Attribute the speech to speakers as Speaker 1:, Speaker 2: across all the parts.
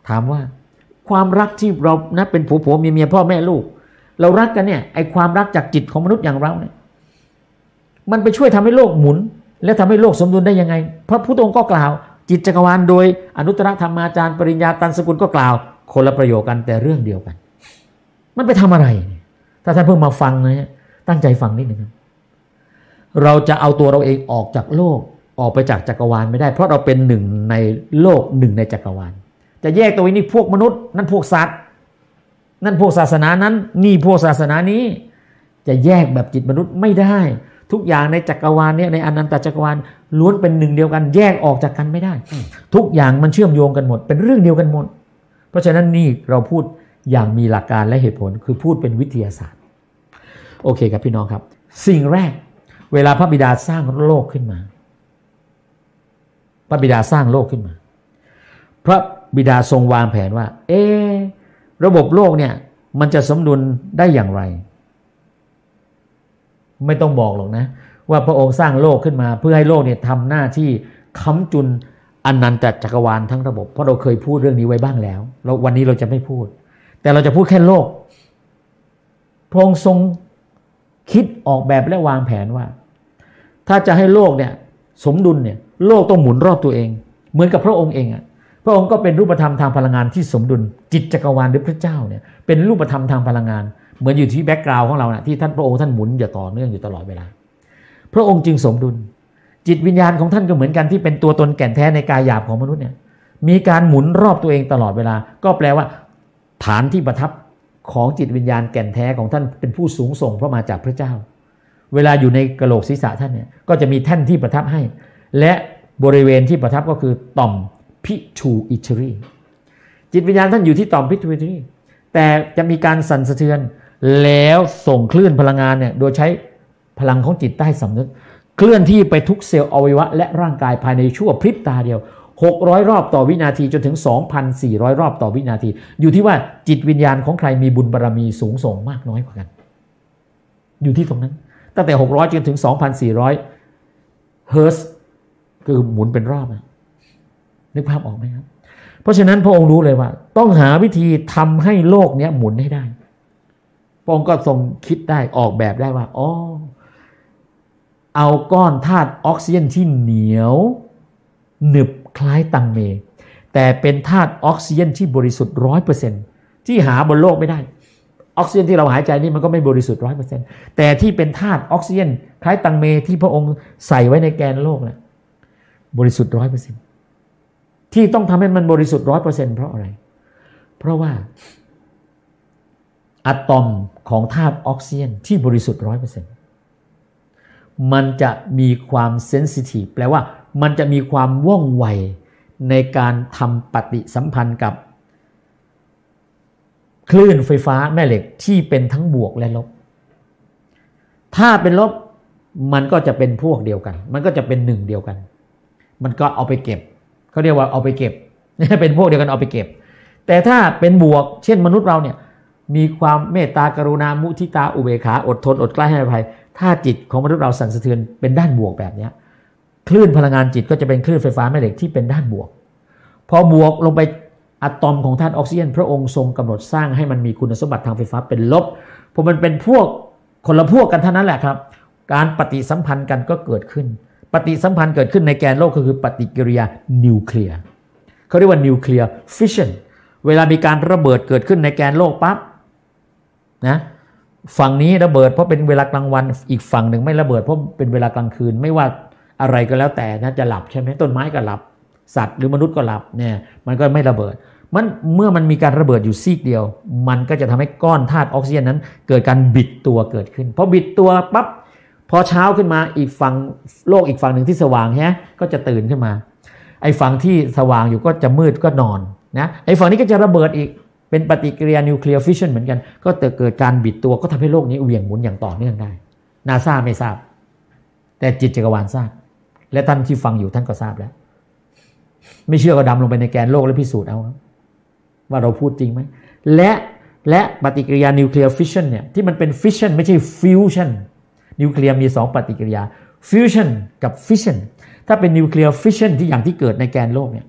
Speaker 1: ถามว่าความรักที่เรานะเป็นผัวเมียพ่อแม่ลูกเรารักกันเนี่ยไอความรักจากจิตของมนุษย์อย่างเราเนี่ยมันไปช่วยทำให้โลกหมุนและทำให้โลกสมดุลได้ยังไงพระพุทธองค์ก็กล่าวจิตจักรวาลโดยอนุตตรธรรมาจารย์ปริญญาตันสกุลก็กล่าวคนละประโยคกันแต่เรื่องเดียวกันมันไปทำอะไรถ้าท่านเพิ่งมาฟังนะตั้งใจฟังนิดนึงเราจะเอาตัวเราเองออกจากโลกออกไปจากจักรวาลไม่ได้เพราะเราเป็นหนึ่งในโลกหนึ่งในจักรวาลจะแยกตัวนี้พวกมนุษย์นั่นพวกสัตว์นั่นพวกศาสนานั้นนี่พวกศาสนานี้จะแยกแบบจิตมนุษย์ไม่ได้ทุกอย่างในจักรวาลเนี่ยในอนันตจักรวาลล้วนเป็นหนึ่งเดียวกันแยกออกจากกันไม่ได้ทุกอย่างมันเชื่อมโยงกันหมดเป็นเรื่องเดียวกันหมดเพราะฉะนั้นนี่เราพูดอย่างมีหลักการและเหตุผลคือพูดเป็นวิทยาศาสตร์โอเคครับพี่น้องครับสิ่งแรกเวลาพระบิดาสร้างโลกขึ้นมาพระบิดาสร้างโลกขึ้นมาพระบิดาทรงวางแผนว่าระบบโลกเนี่ยมันจะสมดุลได้อย่างไรไม่ต้องบอกหรอกนะว่าพระองค์สร้างโลกขึ้นมาเพื่อให้โลกเนี่ยทำหน้าที่ค้ำจุนอนันตจักรวาลทั้งระบบเพราะเราเคยพูดเรื่องนี้ไว้บ้างแล้ววันนี้เราจะไม่พูดแต่เราจะพูดแค่โลกพระองค์ทรงคิดออกแบบและวางแผนว่าถ้าจะให้โลกเนี่ยสมดุลเนี่ยโลกต้องหมุนรอบตัวเองเหมือนกับพระองค์เองพระองค์ก็เป็นรูปธรรมทางพลังงานที่สมดุลจิตจักรวาลหรือพระเจ้าเนี่ยเป็นรูปธรรมทางพลังงานเหมือนอยู่ที่แบ็กกราวด์ของเราที่ท่านพระองค์ท่านหมุนอยู่ต่อเนื่องอยู่ตลอดเวลาพระองค์จึงสมดุลจิตวิญญาณของท่านก็เหมือนกันที่เป็นตัวตนแก่นแท้ในกายหยาบของมนุษย์เนี่ยมีการหมุนรอบตัวเองตลอดเวลาก็แปลว่าฐานที่ประทับของจิตวิญญาณแก่นแท้ของท่านเป็นผู้สูงส่งเพราะมาจากพระเจ้าเวลาอยู่ในกะโหลกศีรษะท่านเนี่ยก็จะมีแท่นที่ประทับให้และบริเวณที่ประทับก็คือต่อมพิทูอิทรีจิตวิญญาณท่านอยู่ที่ต่อมพิทูอิทรีแต่จะมีการสั่นสะเทือนแล้วส่งคลื่นพลังงานเนี่ยโดยใช้พลังของจิตใต้สำนึกเคลื่อนที่ไปทุกเซลล์อวัยวะและร่างกายภายในชั่วพริบตาเดียว600รอบต่อวินาทีจนถึง 2,400 รอบต่อวินาทีอยู่ที่ว่าจิตวิญญาณของใครมีบุญบารมีสูงส่งมากน้อยกว่ากันอยู่ที่ตรงนั้นตั้งแต่600จนถึง 2,400 เฮิร์ตซ์คือหมุนเป็นรอบนึกภาพออกไหมครับเพราะฉะนั้นพระองค์รู้เลยว่าต้องหาวิธีทำให้โลกนี้หมุนให้ได้พระองค์ก็ทรงคิดได้ออกแบบได้ว่าเอาก้อนธาตุออกซิเจนที่เหนียวหนึบคล้ายตังเมแต่เป็นธาตุออกซิเจนที่บริสุทธิ์ 100% ที่หาบนโลกไม่ได้ออกซิเจนที่เราหายใจนี่มันก็ไม่บริสุทธิ์ 100% แต่ที่เป็นธาตุออกซิเจนคล้ายตังเมที่พระองค์ใส่ไว้ในแกนโลกนะบริสุทธิ์ 100% ที่ต้องทำให้มันบริสุทธิ์ 100% เพราะอะไรเพราะว่าอะตอมของธาตุออกซิเจนที่บริสุทธิ์ 100% มันจะมีความเซนซิทีฟแปลว่ามันจะมีความว่องไวในการทำปฏิสัมพันธ์กับคลื่นไฟฟ้าแม่เหล็กที่เป็นทั้งบวกและลบถ้าเป็นลบมันก็จะเป็นพวกเดียวกันมันก็จะเป็นหนึ่งเดียวกันมันก็เอาไปเก็บเขาเรียกว่าเอาไปเก็บเป็นพวกเดียวกันเอาไปเก็บแต่ถ้าเป็นบวกเช่นมนุษย์เราเนี่ยมีความเมตตากรุณามุทิตาอุเบกขาอดทนอดกลั้นให้อภัยถ้าจิตของมนุษย์เราสั่นสะเทือนเป็นด้านบวกแบบนี้คลื่นพลังงานจิตก็จะเป็นคลื่นไฟฟ้าแม่เหล็กที่เป็นด้านบวกพอบวกลงไปอะตอมของธาตุออกซิเจนพระองค์ทรงกำหนดสร้างให้มันมีคุณสมบัติทางไฟฟ้าเป็นลบพอมันเป็นพวกคนละพวกกันเท่านั้นแหละครับการปฏิสัมพันธ์กันก็เกิดขึ้นปฏิสัมพันธ์เกิดขึ้นในแกนโลกก็คือปฏิกิริยานิวเคลียร์เขาเรียกว่านิวเคลียร์ฟิชชันเวลามีการระเบิดเกิดขึ้นในแกนโลกปั๊บนะฝั่งนี้ระเบิดเพราะเป็นเวลากลางวันอีกฝั่งหนึ่งไม่ระเบิดเพราะเป็นเวลากลางคืนไม่ว่าอะไรก็แล้วแต่นะจะหลับใช่ไหมต้นไม้ก็หลับสัตว์หรือมนุษย์ก็หลับเนี่ยมันก็ไม่ระเบิดมันเมื่อมันมีการระเบิดอยู่ซีกเดียวมันก็จะทำให้ก้อนธาตุออกซิเจนนั้นเกิดการบิดตัวเกิดขึ้นพอบิดตัวปั๊บพอเช้าขึ้นมาอีกฝั่งโลกอีกฝั่งหนึ่งที่สว่างก็จะตื่นขึ้นมาไอ้ฝั่งที่สว่างอยู่ก็จะมืดก็นอนนะไอ้ฝั่งนี้ก็จะระเบิดอีกเป็นปฏิกิริยานิวเคลียร์ฟิชชันเหมือนกันก็เกิดการบิดตัวก็ทำให้โลกนี้เหวี่ยงหมุนอย่างต่อเนื่องได้นาซาไม่ทราบแต่จิตจักรวาลทราบและท่านที่ฟังอยู่ท่านก็ทราบแล้วไม่เชื่อก็ดำลงไปในแกนโลกแล้วพิสูจน์เอาว่าเราพูดจริงไหมและปฏิกิริยานิวเคลียร์ฟิชชันเนี่ยที่มันเป็นฟิชชันไม่ใช่ฟิวชั่นนิวเคลียร์มี2ปฏิกิริยาฟิวชั่นกับฟิชชันถ้าเป็นนิวเคลียร์ฟิชชันที่อย่างที่เกิดในแกนโลกเนี่ย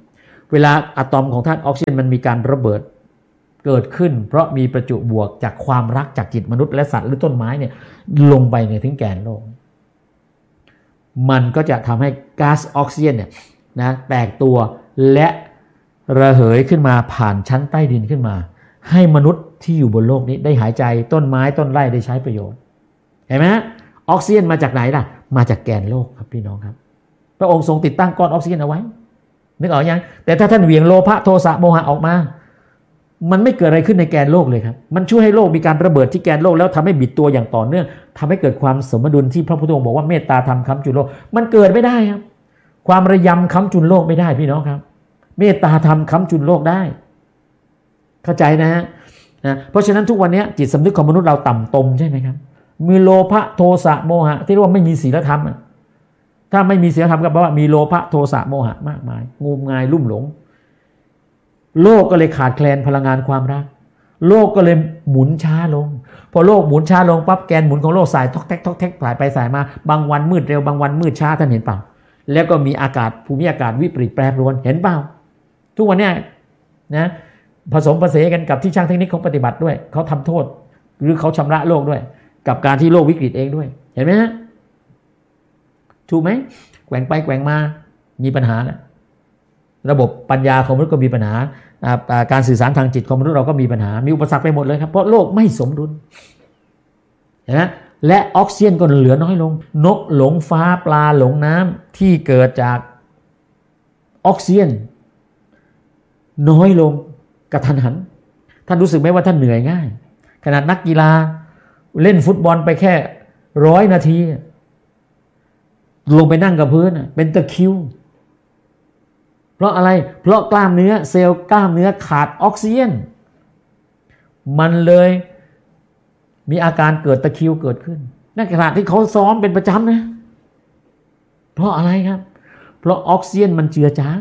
Speaker 1: เวลาอะตอมของธาตุออกซิเจนมันมีการระเบิดเกิดขึ้นเพราะมีประจุบวกจากความรักจากจิตมนุษย์และสัตว์หรือต้นไม้เนี่ยลงไปในถึงแกนโลกมันก็จะทำให้ก๊าซออกซิเจนเนี่ยนะแตกตัวและระเหยขึ้นมาผ่านชั้นใต้ดินขึ้นมาให้มนุษย์ที่อยู่บนโลกนี้ได้หายใจต้นไม้ต้นไร่ได้ใช้ประโยชน์เห็นไหมออกซิเจนมาจากไหนล่ะมาจากแกนโลกครับพี่น้องครับพระองค์ทรงติดตั้งก้อนออกซิเจนเอาไว้นึกออกยังแต่ถ้าท่านเหวี่ยงโลภะโทสะโมหะออกมามันไม่เกิดอะไรขึ้นในแกนโลกเลยครับมันช่วยให้โลกมีการระเบิดที่แกนโลกแล้วทำให้บิดตัวอย่างต่อเนื่องทำให้เกิดความสมดุลที่พระพุทธองค์บอกว่าเมตตาธรรมค้ำจุนโลกมันเกิดไม่ได้ครับความระยำค้ำจุนโลกไม่ได้พี่น้องครับเมตตาธรรมค้ำจุนโลกได้เข้าใจนะฮะเพราะฉะนั้นทุกวันนี้จิตสำนึกของมนุษย์เราต่ำตมใช่ไหมครับมีโลภะโทสะโมหะที่เรียกว่าไม่มีศีลธรรมถ้าไม่มีศีลธรรมก็แปลว่ามีโลภะโทสะโมหะมากมายงมงายลุ่มหลงโลกก็เลยขาดแคลนพลังงานความรักโลกก็เลยหมุนช้าลงพอโลกหมุนช้าลงปั๊บแกนหมุนของโลกสายทอกแท็กทอกแท็กสายไปสายมาบางวันมืดเร็วบางวันมืดช้าท่านเห็นเปล่าแล้วก็มีอากาศภูมิอากาศวิปริตแปรปรวนเห็นเปล่าทุกวันนี้นะผสมผสานกันกับที่ช่างเทคนิคของปฏิบัติด้วยเขาทำโทษหรือเขาชำระโลกด้วยกับการที่โลกวิกฤตเองด้วยเห็นไหมฮะถูกไหมแกว่งไปแกว่งมามีปัญหานะระบบปัญญาของมนุษย์ก็มีปัญหาการสื่อสารทางจิตของมนุษย์เราก็มีปัญหามีอุปสรรคไปหมดเลยครับเพราะโลกไม่สมดุลเห็นไหมและออกซิเจนก็เหลือน้อยลงนกหลงฟ้าปลาหลงน้ำที่เกิดจากออกซิเจนน้อยลงกระทันหันท่านรู้สึกไหมว่าท่านเหนื่อยง่ายขนาดนักกีฬาเล่นฟุตบอลไปแค่100 นาทีลงไปนั่งกับพื้นเป็นตะคริวเพราะอะไรเพราะกล้ามเนื้อเซลล์กล้ามเนื้อขาดออกซิเจนมันเลยมีอาการเกิดตะคริวเกิดขึ้นในขณะที่เขาซ้อมเป็นประจำนะเพราะอะไรครับเพราะออกซิเจนมันเจือจาง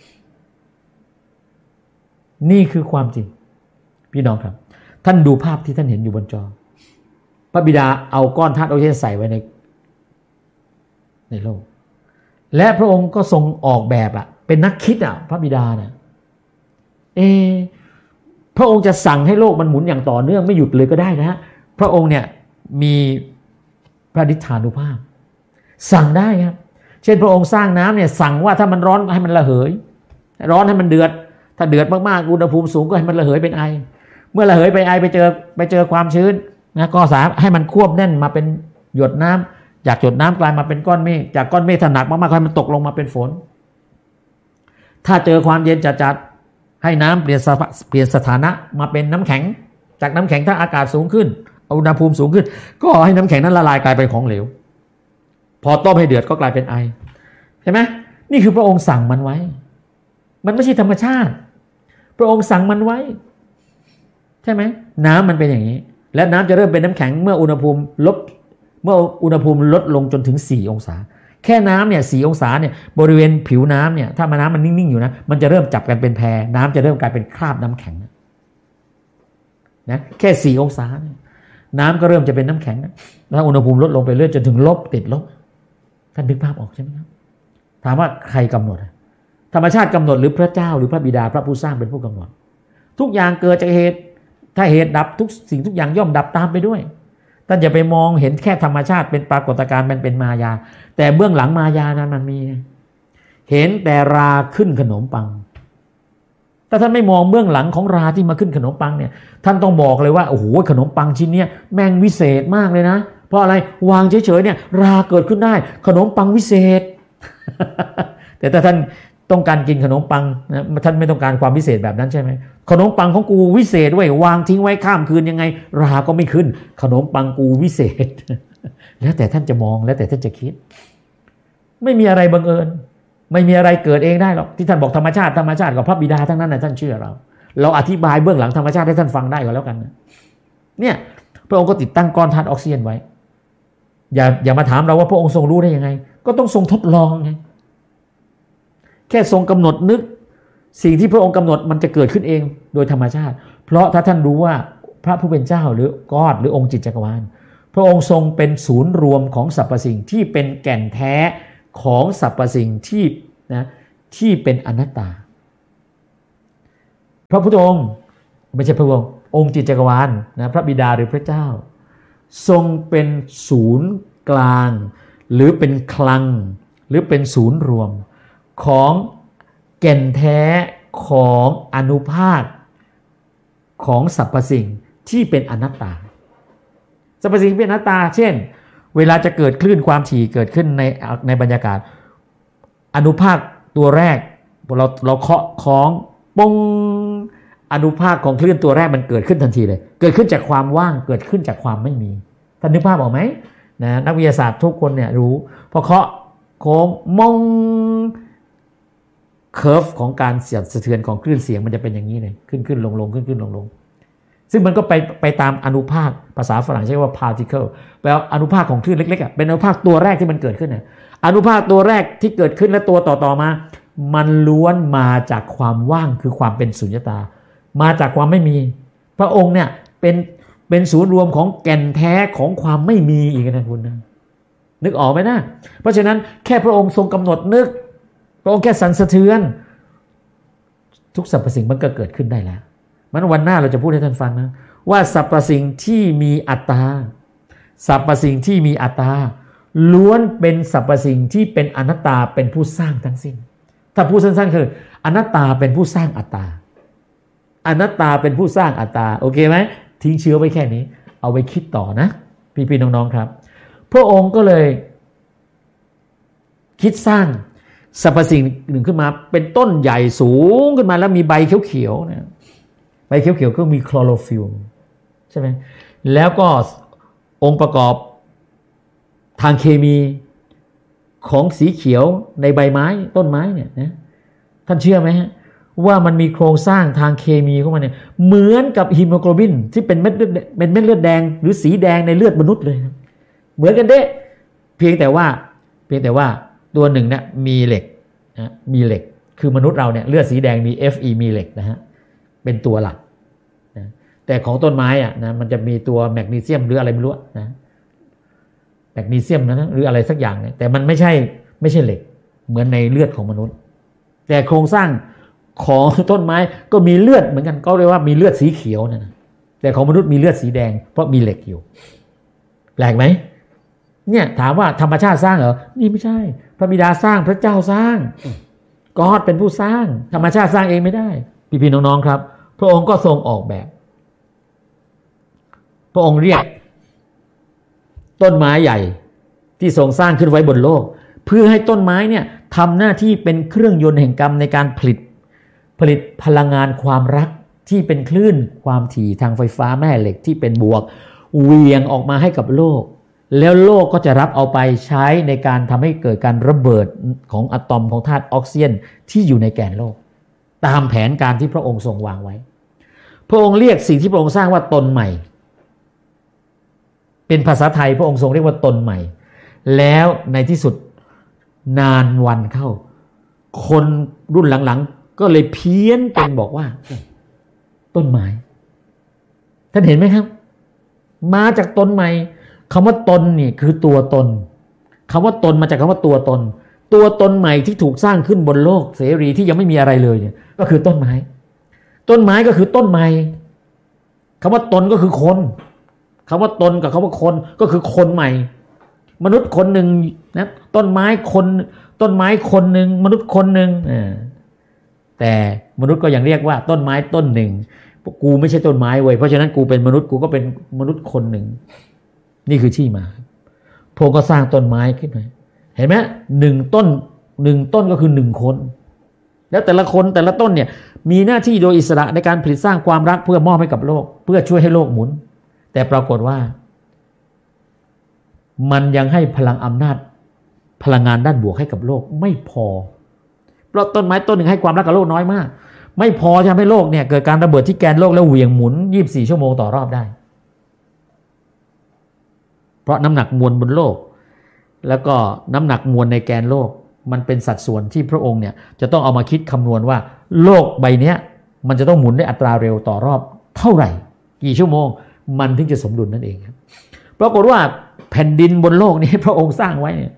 Speaker 1: นี่คือความจริงพี่น้องครับท่านดูภาพที่ท่านเห็นอยู่บนจอพระบิดาเอาก้อนธาตุออกซิเจนใส่ไว้ในโลกและพระองค์ก็ทรงออกแบบเป็นนักคิดพระบิดาเนี่ยพระองค์จะสั่งให้โลกมันหมุนอย่างต่อเนื่องไม่หยุดเลยก็ได้นะฮะพระองค์เนี่ยมีพระฤทธานุภาพสั่งได้ครับเช่นพระองค์สร้างน้ำเนี่ยสั่งว่าถ้ามันร้อนให้มันระเหยร้อนให้มันเดือดถ้าเดือดมากๆอุณหภูมิสูงก็ให้มันระเหยเป็นไอเมื่อระเหยไปไอไปเจอความชื้นนะก็สามารถให้มันควบแน่นมาเป็นหยดน้ำจากหยดน้ำกลายมาเป็นก้อนเมฆจากก้อนเมฆถ้าหนักมากๆให้มันตกลงมาเป็นฝนถ้าเจอความเย็นจัดๆให้น้ำเปลี่ยนสถานะมาเป็นน้ำแข็งจากน้ำแข็งถ้าอากาศสูงขึ้นอุณหภูมิสูงขึ้นก็ให้น้ำแข็งนั้นละลายกลายเป็นของเหลวพอต้มให้เดือดก็กลายเป็นไอใช่ไหมนี่คือพระองค์สั่งมันไว้มันไม่ใช่ธรรมชาติพระองค์สั่งมันไว้ใช่ไหมน้ำมันเป็นอย่างนี้และน้ำจะเริ่มเป็นน้ำแข็งเมื่ออุณหภูมิลดลงจนถึง4 องศาแค่น้ำเนี่ย4 องศาเนี่ยบริเวณผิวน้ำเนี่ยถ้าน้ำมันนิ่งๆอยู่นะมันจะเริ่มจับกันเป็นแพรน้ำจะเริ่มกลายเป็นคราบน้ำแข็งนะแค่4 องศาน้ำก็เริ่มจะเป็นน้ำแข็งแล้วอุณหภูมิลดลงไปเรื่อยจนถึงลบติดลบท่านนึกภาพออกใช่ไหมครับถามว่าใครกำหนดธรรมชาติกำหนดหรือพระเจ้าหรือพระบิดาพระผู้สร้างเป็นผู้กำหนดทุกอย่างเกิดจากเหตุถ้าเหตุดับทุกสิ่งทุกอย่างย่อมดับตามไปด้วยท่านอย่าไปมองเห็นแค่ธรรมชาติเป็นปรากฏการณ์มันเป็นมายาแต่เบื้องหลังมายานั้นมันมีเห็นแต่ราขึ้นขนมปังถ้าท่านไม่มองเบื้องหลังของราที่มาขึ้นขนมปังเนี่ยท่านต้องบอกเลยว่าโอ้โหขนมปังชิ้นนี้แม่งวิเศษมากเลยนะเพราะอะไรวางเฉยๆเนี่ยราเกิดขึ้นได้ขนมปังวิเศษ แต่ถ้าท่านต้องการกินขนมปังนะท่านไม่ต้องการความวิเศษแบบนั้นใช่ไหมขนมปังของกูวิเศษไว้วางทิ้งไว้ข้ามคืนยังไงราก็ไม่ขึ้นขนมปังกูวิเศษ แล้วแต่ท่านจะมองแล้วแต่ท่านจะคิดไม่มีอะไรบังเอิญไม่มีอะไรเกิดเองได้หรอกที่ท่านบอกธรรมชาติกับพระบิดาทั้งนั้นนะท่านเชื่อเราอธิบายเบื้องหลังธรรมชาติให้ท่านฟังได้ก็แล้วกันเนี่ยพระองค์ก็ติดตั้งก้อนธาตุออกซิเจนไว้อย่ามาถามเราว่าพระองค์ทรงรู้ได้ยังไงก็ต้องทรงทดลองไงแค่ทรงกำหนดนึกสิ่งที่พระองค์กำหนดมันจะเกิดขึ้นเองโดยธรรมชาติเพราะถ้าท่านรู้ว่าพระผู้เป็นเจ้าหรือกอดหรือองค์จิตจักรวาลพระองค์ทรงเป็นศูนย์รวมของสรรพสิ่งที่เป็นแก่นแท้ของสรรพสิ่งที่เป็นอนัตตาพระพุทธองค์ไม่ใช่พระองค์จิตจักรวาลนะพระบิดาหรือพระเจ้าทรงเป็นศูนย์กลางหรือเป็นคลังหรือเป็นศูนย์รวมของแก่นแท้ของอานุภาคของสรรพสิ่งที่เป็นอนัตตาสรรพสิ่งเป็นอนัตตาเช่นเวลาจะเกิดคลื่นความถี่เกิดขึ้นในบรรยากาศอานุภาคตัวแรกเราเคาะของปงอานุภาคของคลื่นตัวแรกมันเกิดขึ้นทันทีเลยเกิดขึ้นจากความว่างเกิดขึ้นจากความไม่มีท่านนึกภาพออกไหมนะนักวิทยาศาสตร์ทุกคนเนี่ยรู้พอเคาะโค้งมงเคอร์ฟของการเสียดสะเทือนของคลื่นเสียงมันจะเป็นอย่างนี้เลยขึ้นลงขึ้นลงซึ่งมันก็ไปตามอนุภาคภาษาฝรั่งใช้ว่า particle แปลว่าอนุภาคของคลื่นเล็กๆเป็นอนุภาคตัวแรกที่มันเกิดขึ้นอนุภาคตัวแรกที่เกิดขึ้นและตัวต่อมามันล้วนมาจากความว่างคือความเป็นสุญญตามาจากความไม่มีพระองค์เนี่ยเป็นศูนย์รวมของแก่นแท้ของความไม่มีอีกนะคุณนะนึกออกไหมนะเพราะฉะนั้นแค่พระองค์ทรงกำหนดนึกพระองค์แค่สั่นสะเทือนทุกสรรพสิ่งมันก็เกิดขึ้นได้แล้วมันวันหน้าเราจะพูดให้ท่านฟังนะว่าสรรพสิ่งที่มีอัตตาสรรพสิ่งที่มีอัตตาล้วนเป็นสรรพสิ่งที่เป็นอนัตตาเป็นผู้สร้างทั้งสิ้นถ้าพูดสั้นๆคืออนัตตาเป็นผู้สร้างอัตตาอนัตตาเป็นผู้สร้างอัตตาโอเคไหมทิ้งเชื้อไว้แค่นี้เอาไว้คิดต่อนะพี่ๆน้องๆครับพระองค์ก็เลยคิดสร้างสรรพสิ่งหนึ่งขึ้นมาเป็นต้นใหญ่สูงขึ้นมาแล้วมีใบเขียวๆนะใบเขียวๆก็มีคลอโรฟิลล์ใช่ไหมแล้วก็องค์ประกอบทางเคมีของสีเขียวในใบไม้ต้นไม้เนี่ยนะท่านเชื่อไหมฮะว่ามันมีโครงสร้างทางเคมีของมันเนี่ยเหมือนกับฮีโมโกลบินที่เป็นเม็ดเลือดแดงหรือสีแดงในเลือดมนุษย์เลยเหมือนกันเด้เพียงแต่ว่าตัวหนึ่งเนี่ยมีเหล็กนะมีเหล็กคือมนุษย์เราเนี่ยเลือดสีแดงมี Fe มีเหล็กนะฮะเป็นตัวหลักนะแต่ของต้นไม้อ่ะนะมันจะมีตัวแมกนีเซียมหรืออะไรไม่รู้นะแมกนีเซียมนะหรืออะไรสักอย่างเนี่ยแต่มันไม่ใช่เหล็กเหมือนในเลือดของมนุษย์แต่โครงสร้างของต้นไม้ก็มีเลือดเหมือนกันก็เรียกว่ามีเลือดสีเขียวนะแต่ของมนุษย์มีเลือดสีแดงเพราะมีเหล็กอยู่แปลกไหมเนี่ยถามว่าธรรมชาติสร้างเหรอนี่ไม่ใช่พระบิดาสร้างพระเจ้าสร้างกอดเป็นผู้สร้างธรรมชาติสร้างเองไม่ได้พี่ๆน้องๆครับพระองค์ก็ทรงออกแบบพระองค์เรียกต้นไม้ใหญ่ที่ทรงสร้างขึ้นไว้บนโลกเพื่อให้ต้นไม้เนี่ยทำหน้าที่เป็นเครื่องยนต์แห่งกรรมในการผลิตพลังงานความรักที่เป็นคลื่นความถี่ทางไฟฟ้าแม่เหล็กที่เป็นบวกเหวี่ยงออกมาให้กับโลกแล้วโลกก็จะรับเอาไปใช้ในการทำให้เกิดการระเบิดของอะตอมของธาตุออกซิเจนที่อยู่ในแกนโลกตามแผนการที่พระองค์ทรงวางไว้พระองค์เรียกสิ่งที่พระองค์สร้างว่าตนใหม่เป็นภาษาไทยพระองค์ทรงเรียกว่าตนใหม่แล้วในที่สุดนานวันเข้าคนรุ่นหลังๆก็เลยเพี้ยนเป็นบอกว่าต้นไม้ท่านเห็นไหมครับมาจากตนใหม่คำว่าตนนี่คือตัวตนคำว่าตนมาจากคำว่าตัวตนใหม่ที่ถูกสร้างขึ้นบนโลกเสรีที่ยังไม่มีอะไรเลยเนี่ยก็คือต้นไม้ก็คือต้นใหม่คำว่าตนก็คือคนคำว่าตนกับคำว่าคนก็คือคนใหม่มนุษย์คนหนึ่งนะต้นไม้คนหนึ่งมนุษย์คนหนึ่งแต่มนุษย์ก็ยังเรียกว่าต้นไม้ต้นหนึ่งกูไม่ใช่ต้นไม้เว้ยเพราะฉะนั้นกูเป็นมนุษย์กูก็เป็นมนุษย์คนหนึ่งนี่คือที่มาพระองค์ก็สร้างต้นไม้ขึ้นมาเห็นไหมหนึ่งต้นก็คือหนึ่งคนแล้วแต่ละคนแต่ละต้นเนี่ยมีหน้าที่โดยอิสระในการผลิตสร้างความรักเพื่อมอบให้กับโลกเพื่อช่วยให้โลกหมุนแต่ปรากฏว่ามันยังให้พลังอำนาจพลังงานด้านบวกให้กับโลกไม่พอเพราะต้นไม้ต้นหนึ่งให้ความรักกับโลกน้อยมากไม่พอจะทำให้โลกเนี่ยเกิดการระเบิดที่แกนโลกแล้วเหวี่ยงหมุน24ชั่วโมงต่อรอบได้เพราะน้ำหนักมวลบนโลกแล้วก็น้ำหนักมวลในแกนโลกมันเป็นสัดส่วนที่พระองค์เนี่ยจะต้องเอามาคิดคำนวณว่าโลกใบนี้มันจะต้องหมุนด้วยอัตราเร็วต่อรอบเท่าไหร่กี่ชั่วโมงมันถึงจะสมดุลนั่นเองครับปรากฏว่าแผ่นดินบนโลกนี้พระองค์สร้างไว้เนี่ย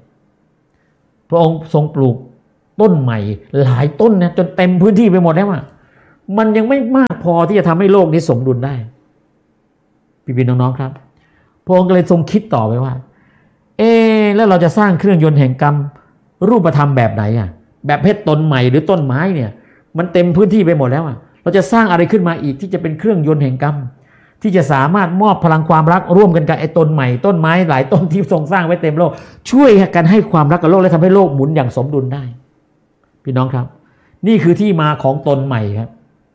Speaker 1: พระองค์ทรงปลูกต้นใหม่หลายต้นนะจนเต็มพื้นที่ไปหมดแล้วมันยังไม่มากพอที่จะทำให้โลกนี้สมดุลได้พี่น้องๆครับพระองค์ก็เลยทรงคิดต่อไปว่าแล้วเราจะสร้างเครื่องยนต์แห่งกรรมรูปธรรมแบบไหนอ่ะแบบเพชรตนใหม่หรือต้นไม้เนี่ยมันเต็มพื้นที่ไปหมดแล้วอ่ะเราจะสร้างอะไรขึ้นมาอีกที่จะเป็นเครื่องยนต์แห่งกรรมที่จะสามารถมอบพลังความรักร่วมกันกับไอ้ต้นใหม่ต้นไม้หลายต้นที่ทรงสร้างไว้เต็มโลกช่วยกันให้ความรักกับโลกและทำให้โลกหมุนอย่างสมดุลได้พี่น้องครับนี่คือที่มาของตนใหม่ครับ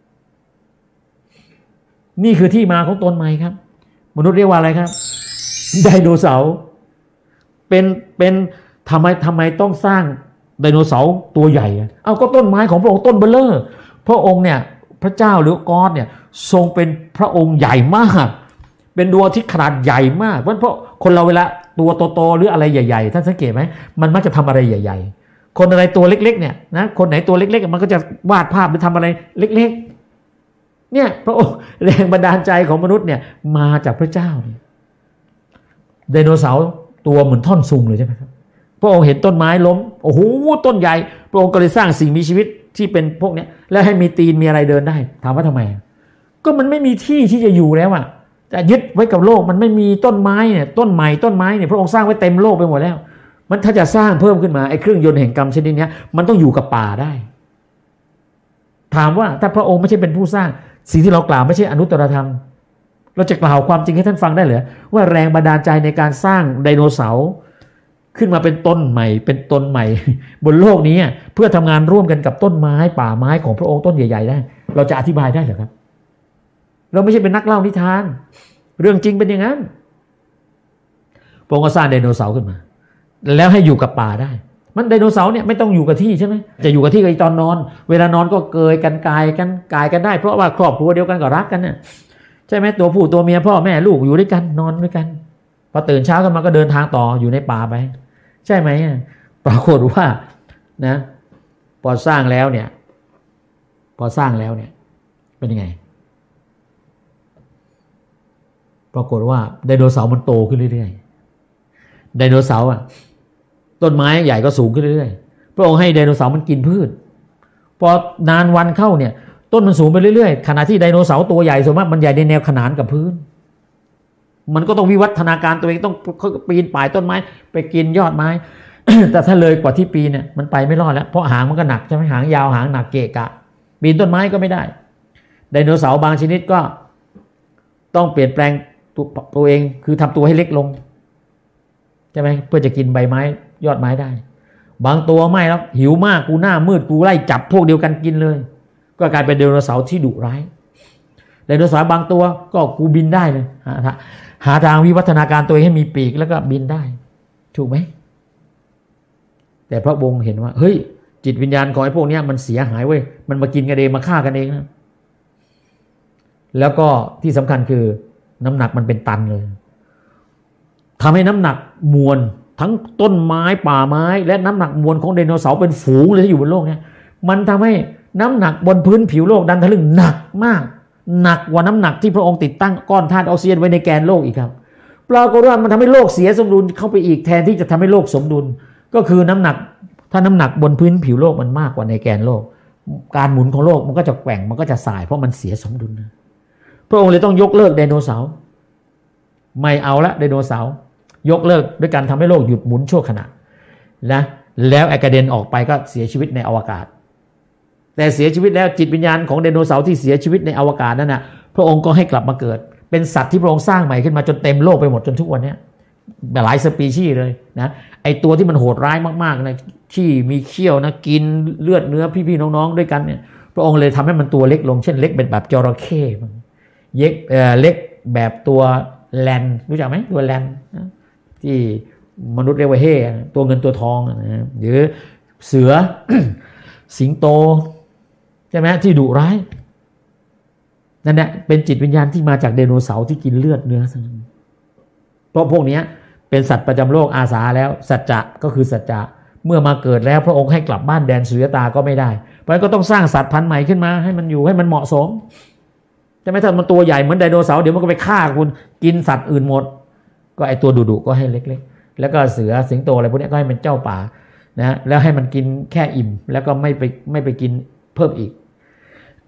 Speaker 1: นี่คือที่มาของตนใหม่ครับมนุษย์เรียกว่าอะไรครับไดโนเสาร์เป็นทำไมต้องสร้างไดโนเสาร์ตัวใหญ่เอาก็ต้นไม้ของพระองค์ต้นเบลเลอร์พระองค์เนี่ยพระเจ้าหรือกอดเนี่ยทรงเป็นพระองค์ใหญ่มากเป็นดวงที่ขนาดใหญ่มากเพราะคนเราเวลาตัวโตๆหรืออะไรใหญ่ๆท่านสังเกตไหมมันมักจะทำอะไรใหญ่ๆคนอะไรตัวเล็กๆเนี่ยนะคนไหนตัวเล็กๆมันก็จะวาดภาพหรือทำอะไรเล็กๆเนี่ยพระองค์แรงบันดาลใจของมนุษย์เนี่ยมาจากพระเจ้าไดโนเสาร์ตัวเหมือนท่อนซุงเลยใช่ไหมครับพระองค์เห็นต้นไม้ล้มโอ้โหต้นใหญ่พระองค์ก็เลยสร้างสิ่งมีชีวิตที่เป็นพวกนี้แล้วให้มีตีนมีอะไรเดินได้ถามว่าทำไมก็มันไม่มีที่ที่จะอยู่แล้วอะจะยึดไว้กับโลกมันไม่มีต้นไม้เนี่ยต้นไม้เนี่ยพระองค์สร้างไว้เต็มโลกไปหมดแล้วมันถ้าจะสร้างเพิ่มขึ้นมาไอ้เครื่องยนต์แห่งกรรมชนิดนี้มันต้องอยู่กับป่าได้ถามว่าถ้าพระองค์ไม่ใช่เป็นผู้สร้างสิ่งที่เรากล่าวไม่ใช่อนุตตรธรรมเราจะกล่าวความจริงให้ท่านฟังได้เหรอว่าแรงบันดาลใจในการสร้างไดโนเสาร์ขึ้นมาเป็นต้นใหม่บนโลกนี้เพื่อทำงานร่วมกันกับต้นไม้ป่าไม้ของพระองค์ต้นใหญ่ๆได้เราจะอธิบายได้เหรอครับเราไม่ใช่เป็นนักเล่านิทานเรื่องจริงเป็นอย่างนั้นพระองค์ก็สร้างไดโนเสาร์ขึ้นมาแล้วให้อยู่กับป่าได้มันไดโนเสาร์เนี่ยไม่ต้องอยู่กับที่ใช่ไหมจะอยู่กับที่ก็ตอนนอนเวลานอนก็เกยกันกายกันได้เพราะว่าครอบครัวเดียวกันก็รักกันเนี่ยใช่ไหมตัวผู้ตัวเมียพ่อแม่ลูกอยู่ด้วยกันนอนด้วยกันพอตื่นเช้ากันมาก็เดินทางต่ออยู่ในป่าไปใช่ไหมปรากฏว่านะพอสร้างแล้วเนี่ยเป็นยังไงปรากฏว่าไดโนเสาร์มันโตขึ้นเรื่อยๆไดโนเสาร์ต้นไม้ใหญ่ก็สูงขึ้นเรื่อยๆพระองค์ให้ไดโนเสาร์มันกินพืชพอนานวันเข้าเนี่ยต้นมันสูงไปเรื่อยๆขณะที่ไดโนเสาร์ตัวใหญ่ส่วนมากมันใหญ่ในแนวขนานกับพื้นมันก็ต้องวิวัฒนาการตัวเองต้องปีนป่ายต้นไม้ไปกินยอดไม้ แต่ถ้าเลยกว่าที่ปีเนี่ยมันไปไม่รอดแล้วเพราะหางมันก็หนักใช่ไหมหางยาวหางหนักเกะกะปีนต้นไม้ก็ไม่ได้ไดโนเสาร์บางชนิดก็ต้องเปลี่ยนแปลงตัวเองคือทำตัวให้เล็กลงใช่ไหมเพื่อจะกินใบไม้ยอดไม้ได้บางตัวไม่แล้วหิวมากกูหน้ามืดกูไล่จับพวกเดียวกันกินเลยก็กลายเป็นไดโนเสาร์ที่ดุร้ายไดโนเสาร์บางตัวก็กูบินได้เลยหาทางวิวัฒนาการตัวเองให้มีปีกแล้วก็บินได้ถูกไหมแต่พระองค์เห็นว่าเฮ้ยจิตวิญญาณของไอ้พวกนี้มันเสียหายเว้ยมันมากินกันเองมาฆ่ากันเองนะแล้วก็ที่สำคัญคือน้ำหนักมันเป็นตันเลยทำให้น้ำหนักมวลทั้งต้นไม้ป่าไม้และน้ำหนักมวลของไดโนเสาร์เป็นฝูงเลยที่อยู่บนโลกนี้มันทำให้น้ำหนักบนพื้นผิวโลกดันทะลึ่งหนักมากหนักกว่าน้ำหนักที่พระองค์ติดตั้งก้อนธาตุออกซิเจนไว้ในแกนโลกอีกครับปรากฏว่ามันทำให้โลกเสียสมดุลเข้าไปอีกแทนที่จะทำให้โลกสมดุลก็คือน้ำหนักถ้าน้ำหนักบนพื้นผิวโลกมันมากกว่าในแกนโลกการหมุนของโลกมันก็จะแกว่งมันก็จะสายเพราะมันเสียสมดุลนะพระองค์เลยต้องยกเลิกไดโนเสาร์ไม่เอาละไดโนเสาร์ยกเลิกด้วยการทำให้โลกหยุดหมุนชั่วขณะนะแล้วกระเด็นออกไปก็เสียชีวิตในอวกาศแต่เสียชีวิตแล้วจิตวิญญาณของไดโนเสาร์ที่เสียชีวิตในอวกาศนั่นนะพระองค์ก็ให้กลับมาเกิดเป็นสัตว์ที่พระองค์สร้างใหม่ขึ้นมาจนเต็มโลกไปหมดจนทุกวันนี้หลายสปีชีส์เลยนะไอตัวที่มันโหดร้ายมากๆนะที่มีเขี้ยวนะกินเลือดเนื้อพี่ๆน้องๆด้วยกันเนี่ยพระองค์เลยทำให้มันตัวเล็กลงเช่นเล็กเป็นแบบจระเข้เล็กแบบตัวแลนรู้จักไหมตัวแลนที่มนุษย์เรียกว่าเฮ่ตัวเงินตัวทองนะหรือเสือ สิงโตใช่ไหมที่ดุร้ายนั่นแหละเป็นจิตวิญญาณที่มาจากไดโนเสาร์ที่กินเลือดเนื้อเพราะพวกนี้เป็นสัตว์ประจำโลกอาสาแล้วสัจจะก็คือสัจจะเมื่อมาเกิดแล้วพระองค์ให้กลับบ้านแดนสุริยตาก็ไม่ได้เพราะฉะนั้นก็ต้องสร้างสัตว์พันธุ์ใหม่ขึ้นมาให้มันอยู่ให้มันเหมาะสมจะไม่ถ้ามันตัวใหญ่เหมือนไดโนเสาร์เดี๋ยวมันก็ไปฆ่าคุณกินสัตว์อื่นหมดก็ไอตัวดุๆก็ให้เล็กๆแล้วก็เสือสิงโตอะไรพวกนี้ก็ให้เป็นเจ้าป่านะแล้วให้มันกินแค่อิ่มแล้วก็ไม่ไปกินเพิ่มอีก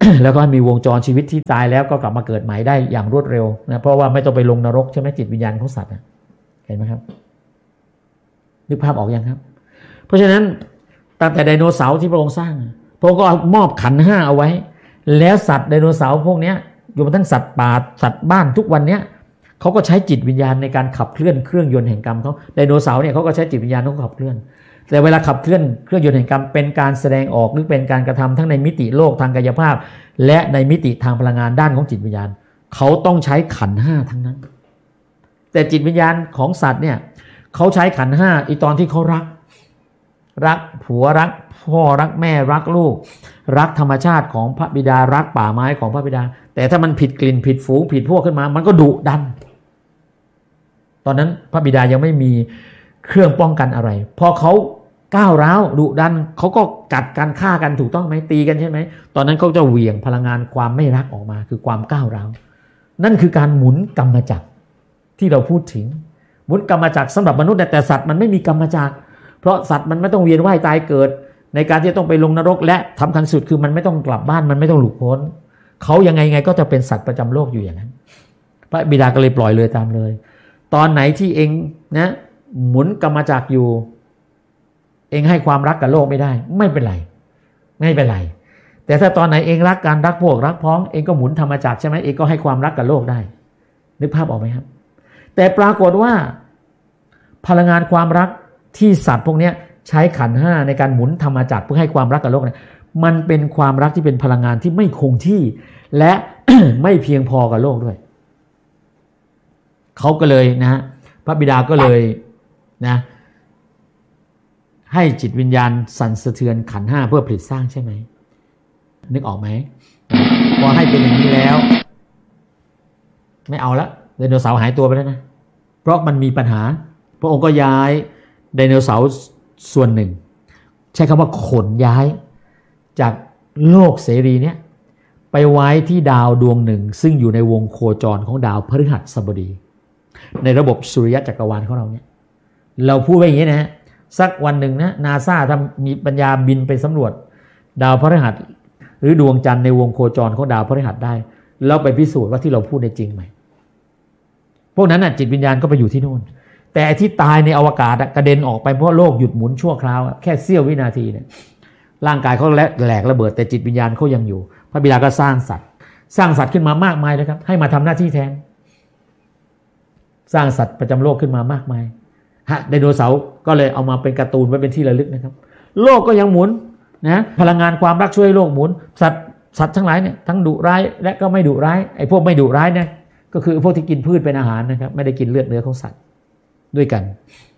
Speaker 1: แล้วก็มีวงจรชีวิตที่ตายแล้วก็กลับมาเกิดใหม่ได้อย่างรวดเร็วนะเพราะว่าไม่ต้องไปลงนรกใช่ไหมจิตวิญญาณของสัตว์เห็นไหมครับนึกภาพออกยังครับเพราะฉะนั้นตั้งแต่ไดโนเสาร์ที่พระองค์สร้างพระองค์ก็มอบขันธ์ห้าเอาไว้แล้วสัตว์ไดโนเสาร์พวกนี้รวมทั้งสัตว์ป่าสัตว์บ้านทุกวันนี้เขาก็ใช้จิตวิญญาณในการขับเคลื่อนเครื่องยนต์แห่งกรรมเขาไดโนเสาร์เนี่ยเขาก็ใช้จิตวิญญาณเขาขับเคลื่อนแต่เวลาขับเคลื่อนเครื่องยนต์แห่งกรรมเป็นการแสดงออกหรือเป็นการกระทำทั้งในมิติโลกทางกายภาพและในมิติทางพลังงานด้านของจิตวิญญาณเขาต้องใช้ขันธ์ห้าทั้งนั้นแต่จิตวิญญาณของสัตว์เนี่ยเขาใช้ขันธ์ห้าอีตอนที่เขารักผัวรักพ่อรักแม่รักลูกรักธรรมชาติของพระบิดารักป่าไม้ของพระบิดาแต่ถ้ามันผิดกลิ่นผิดฝูงผิดพวกขึ้นมามันก็ดุดันตอนนั้นพระบิดายังไม่มีเครื่องป้องกันอะไรพอเขาก้าวร้าวดุดันเขาก็กัดกันฆ่ากันถูกต้องไหมตีกันใช่ไหมตอนนั้นเขาจะเหวี่ยงพลังงานความไม่รักออกมาคือความก้าวร้าวนั่นคือการหมุนกรรมจักรที่เราพูดถึงหมุนกรรมจักรสำหรับมนุษย์แต่สัตว์มันไม่มีกรรมจักรเพราะสัตว์มันไม่ต้องเวียนว่ายตายเกิดในการที่ต้องไปลงนรกและสำคัญสุดคือมันไม่ต้องกลับบ้านมันไม่ต้องหลุดพ้นเขายังไงก็จะเป็นสัตว์ประจำโลกอยู่อย่างนั้นพระบิดาก็เลยปล่อยเลยตามเลยตอนไหนที่เองนะหมุนกรรมจักรอยู่เองให้ความรักกับโลกไม่ได้ไม่เป็นไรแต่ถ้าตอนไหนเองรักการรักพวกรักพ้องเองก็หมุนธรรมจักรใช่ไหมเองก็ให้ความรักกับโลกได้นึกภาพออกไหมครับแต่ปรากฏว่าพลังงานความรักที่สัตว์พวกนี้ใช้ขันธ์ห้าในการหมุนธรรมจักรเพื่อให้ความรักกับโลกเนี่ยมันเป็นความรักที่เป็นพลังงานที่ไม่คงที่และ ไม่เพียงพอกับโลกด้วยเขาก็เลยนะพระบิดาก็เลยนะให้จิตวิญญาณสั่นสะเทือนขันธ์ห้าเพื่อผลิตสร้างใช่ไหมนึกออกไหมพอให้เป็นอย่างนี้แล้วไม่เอาละไดโนเสาร์หายตัวไปแล้วนะเพราะมันมีปัญหาพระองค์ก็ย้ายไดโนเสาร์ส่วนหนึ่งใช้คำว่าขนย้ายจากโลกเสรีเนี่ยไปไว้ที่ดาวดวงหนึ่งซึ่งอยู่ในวงโคจรของดาวพฤหัสบดีในระบบสุริยะจักรวาลของเราเนี่ยเราพูดไว้อย่างนี้นะสักวันหนึ่งนะนาซาทำมีปัญญาบินไปสำรวจดาวพฤหัสหรือดวงจันทร์ในวงโคจรของดาวพฤหัสได้แล้วไปพิสูจน์ว่าที่เราพูดในจริงไหมพวกนั้นน่ะจิตวิญญาณก็ไปอยู่ที่นู่นแต่ที่ตายในอวกาศกระเด็นออกไปเพราะโลกหยุดหมุนชั่วคราวแค่เสี้ยววินาทีเนี่ยร่างกายเขาแหลกระเบิดแต่จิตวิญญาณเขายังอยู่พระบิดาก็สร้างสัตว์ขึ้นมามากมายเลยครับให้มาทำหน้าที่แทนสร้างสัตว์ประจำโลกขึ้นมามากมายไดโนเสาร์ก็เลยเอามาเป็นการ์ตูนไว้เป็นที่ระลึกนะครับโลกก็ยังหมุนนะพลังงานความรักช่วยโลกหมุนสัตว์ทั้งหลายเนี่ยทั้งดุร้ายและก็ไม่ดุร้ายไอ้พวกไม่ดุร้ายเนี่ยก็คือพวกที่กินพืชเป็นอาหารนะครับไม่ได้กินเลือดเนื้อของสัตว์ด้วยกัน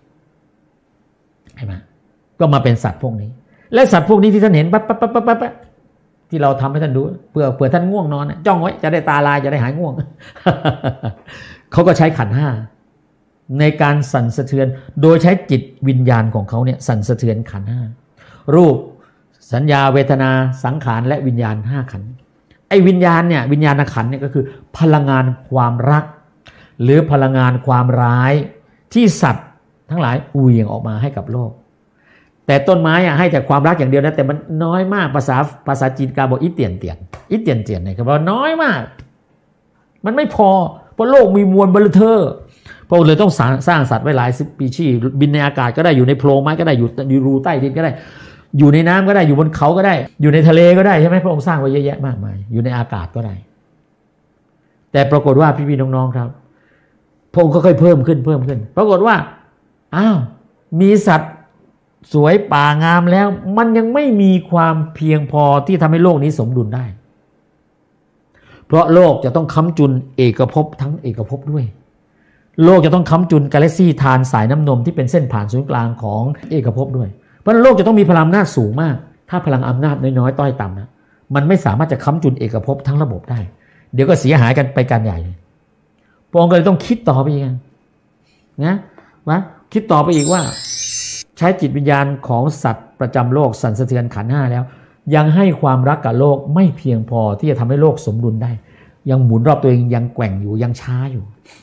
Speaker 1: เห็นไหมก็มาเป็นสัตว์พวกนี้และสัตว์พวกนี้ที่ท่านเห็นปั๊บที่เราทำให้ท่านดูเผื่อท่านง่วงนอนจ้องไว้จะได้ตาลายจะได้หายง่วง เขาก็ใช้ขันธ์ห้าในการสั่นสะเทือนโดยใช้จิตวิญญาณของเขาเนี่ยสั่นสะเทือนขันธ์ห้ารูปสัญญาเวทนาสังขารและวิญญาณ5ขันธ์ไอ้วิญญาณเนี่ยวิญญาณขันธ์เนี่ยก็คือพลังงานความรักหรือพลังงานความร้ายที่สัตว์ทั้งหลายเหวี่ยงออกมาให้กับโลกแต่ต้นไม้ให้แต่ความรักอย่างเดียวนะแต่มันน้อยมากภาษาจีนกาบอกอีเตียนเนี่ยคือว่าน้อยมากมันไม่พอเพราะโลกมีมวลเบลเทอร์พระองค์เลยต้องสร้างสัตว์ไว้หลายสปีชีส์บินในอากาศก็ได้อยู่ในโพรงไม้ก็ได้อยู่รูใต้ดินก็ได้อยู่ในน้ำก็ได้อยู่บนเขาก็ได้อยู่ในทะเลก็ได้ใช่ไหมพระองค์สร้างไว้เยอะแยะมากมายอยู่ในอากาศก็ได้แต่ปรากฏว่าพี่ๆน้องๆครับพระองค์ก็ค่อยเพิ่มขึ้นปรากฏว่าอ้าวมีสัตว์สวยป่างามแล้วมันยังไม่มีความเพียงพอที่ทำให้โลกนี้สมดุลได้เพราะโลกจะต้องค้ำจุนเอกภพทั้งเอกภพด้วยโลกจะต้องค้ำจุนกาแล็กซี่ทานสายน้ำนมที่เป็นเส้นผ่านศูนย์กลางของเอกภพด้วยเพราะโลกจะต้องมีพลังอำนาจสูงมากถ้าพลังอำนาจน้อยๆต้อยต่ำนะมันไม่สามารถจะค้ำจุนเอกภพทั้งระบบได้เดี๋ยวก็เสียหายกันไปกันใหญ่พระองค์ก็เลยต้องคิดต่อไปอีกนะคิดต่อไปอีกว่าใช้จิตวิญญาณของสัตว์ประจำโลกสั่นสะเทือนขันธ์ห้าแล้วยังให้ความรักกับโลกไม่เพียงพอที่จะทำให้โลกสมดุลได้ยังหมุนรอบตัวเองยังแกว่งอยู่ยังช้าอยู่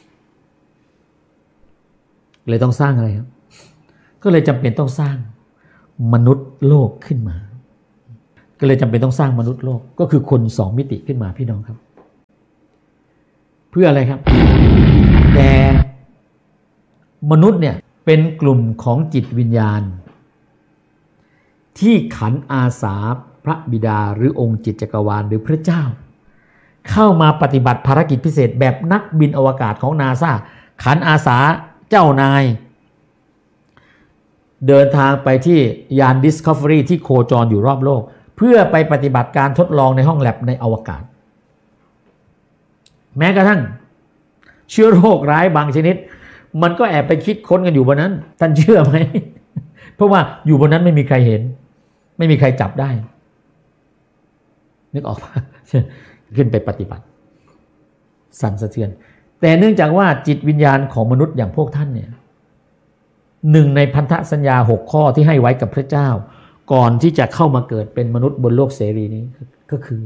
Speaker 1: เลยต้องสร้างอะไรครับก็เลยจำเป็นต้องสร้างมนุษย์โลกขึ้นมาก็เลยจำเป็นต้องสร้างมนุษย์โลกก็คือคน2มิติขึ้นมาพี่น้องครับเพื่ออะไรครับแต่มนุษย์เนี่ยเป็นกลุ่มของจิตวิญญาณที่ขันอาสาพระบิดาหรือองค์จิตจักรวาลหรือพระเจ้าเข้ามาปฏิบัติภารกิจพิเศษแบบนักบินอวกาศของ NASA ขันอาสาเจ้านายเดินทางไปที่ยาน Discovery ที่โคจรอยู่รอบโลกเพื่อไปปฏิบัติการทดลองในห้องแลบในอวกาศแม้กระทั่งเชื้อโรคร้ายบางชนิดมันก็แอบไปคิดค้นกันอยู่บนนั้นท่านเชื่อไหม เพราะว่าอยู่บนนั้นไม่มีใครเห็นไม่มีใครจับได้นึกออกปะ ขึ้นไปปฏิบัติสั่นสะเทือนแต่เนื่องจากว่าจิตวิญญาณของมนุษย์อย่างพวกท่านเนี่ยหนึ่งในพันธสัญญา6ข้อที่ให้ไว้กับพระเจ้าก่อนที่จะเข้ามาเกิดเป็นมนุษย์บนโลกเสรีนี้ก็คือ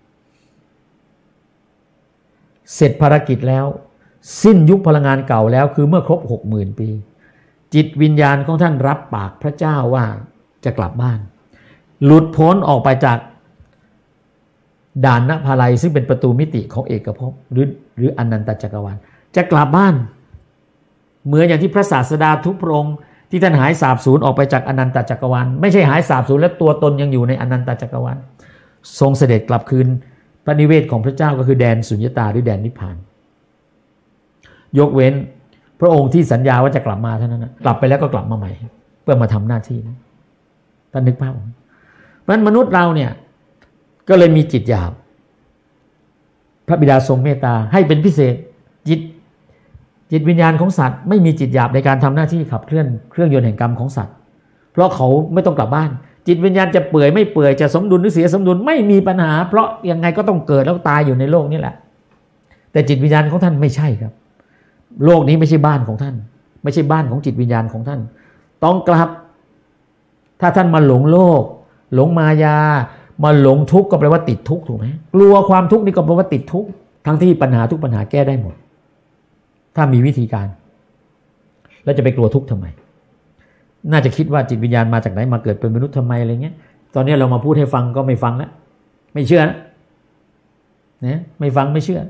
Speaker 1: เสร็จภารกิจแล้วสิ้นยุคพลังงานเก่าแล้วคือเมื่อครบ 60,000 ปีจิตวิญญาณของท่านรับปากพระเจ้าว่าจะกลับบ้านหลุดพ้นออกไปจากด่านนภาลัยซึ่งเป็นประตูมิติของเอกภพหรืออนันตจักรวาลจะกลับบ้านเหมือนอย่างที่พระศาสดาทุกพระองค์ที่ท่านหายสาบสูญออกไปจากอนันตจักรวาลไม่ใช่หายสาบสูญและตัวตนยังอยู่ในอนันตจักรวาลทรงเสด็จกลับคืนพระนิเวศของพระเจ้าก็คือแดนสุญญตาหรือแดนนิพพานยกเว้นพระองค์ที่สัญญาว่าจะกลับมาเท่านั้นนะกลับไปแล้วก็กลับมาใหม่เพื่อมาทำหน้าที่นะท่านนึกภาพเพราะฉะนั้นมนุษย์เราเนี่ยก็เลยมีจิตหยาบพระบิดาทรงเมตตาให้เป็นพิเศษจิตวิญญาณของสัตว์ไม่มีจิตหยาบในการทำหน้าที่ขับเคลื่อนเครื่องยนต์แห่งกรรมของสัตว์เพราะเขาไม่ต้องกลับบ้านจิตวิญญาณจะเปื่อยไม่เปื่อยจะสมดุลหรือเสียสมดุลไม่มีปัญหาเพราะยังไงก็ต้องเกิดแล้วตายอยู่ในโลกนี้แหละแต่จิตวิญญาณของท่านไม่ใช่ครับโลกนี้ไม่ใช่บ้านของท่านไม่ใช่บ้านของจิตวิญญาณของท่านต้องกลับถ้าท่านมาหลงโลกหลงมายามาหลงทุกข์ก็แปลว่าติดทุกข์ถูกไหมกลัวความทุกข์นี่ก็แปลว่าติดทุกข์ทั้งที่ปัญหาทุกปัญหาแก้ได้หมดถ้ามีวิธีการแล้วจะไปกลัวทุกข์ทำไมน่าจะคิดว่าจิตวิญญาณมาจากไหนมาเกิดเป็นมนุษย์ทำไมอะไรเงี้ยตอนนี้เรามาพูดให้ฟังก็ไม่ฟังแล้วไม่เชื่อนะไม่ฟังไม่เชื่อ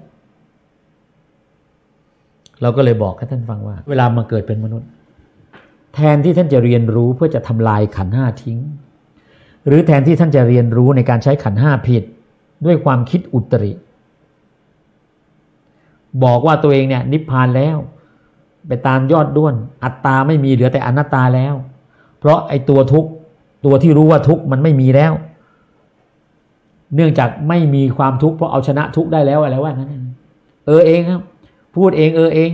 Speaker 1: เราก็เลยบอกให้ท่านฟังว่าเวลามาเกิดเป็นมนุษย์แทนที่ท่านจะเรียนรู้เพื่อจะทำลายขันธ์ห้าทิ้งหรือแทนที่ท่านจะเรียนรู้ในการใช้ขันธ์ห้าผิดด้วยความคิดอุตริบอกว่าตัวเองเนี่ยนิพพานแล้วไปตามยอดด้วนอัตตาไม่มีเหลือแต่อนัตตาแล้วเพราะไอ้ตัวทุกข์ตัวที่รู้ว่าทุกข์มันไม่มีแล้วเนื่องจากไม่มีความทุกข์เพราะเอาชนะทุกข์ได้แล้วอะไรว่างั้นเองครับพูดเองเอง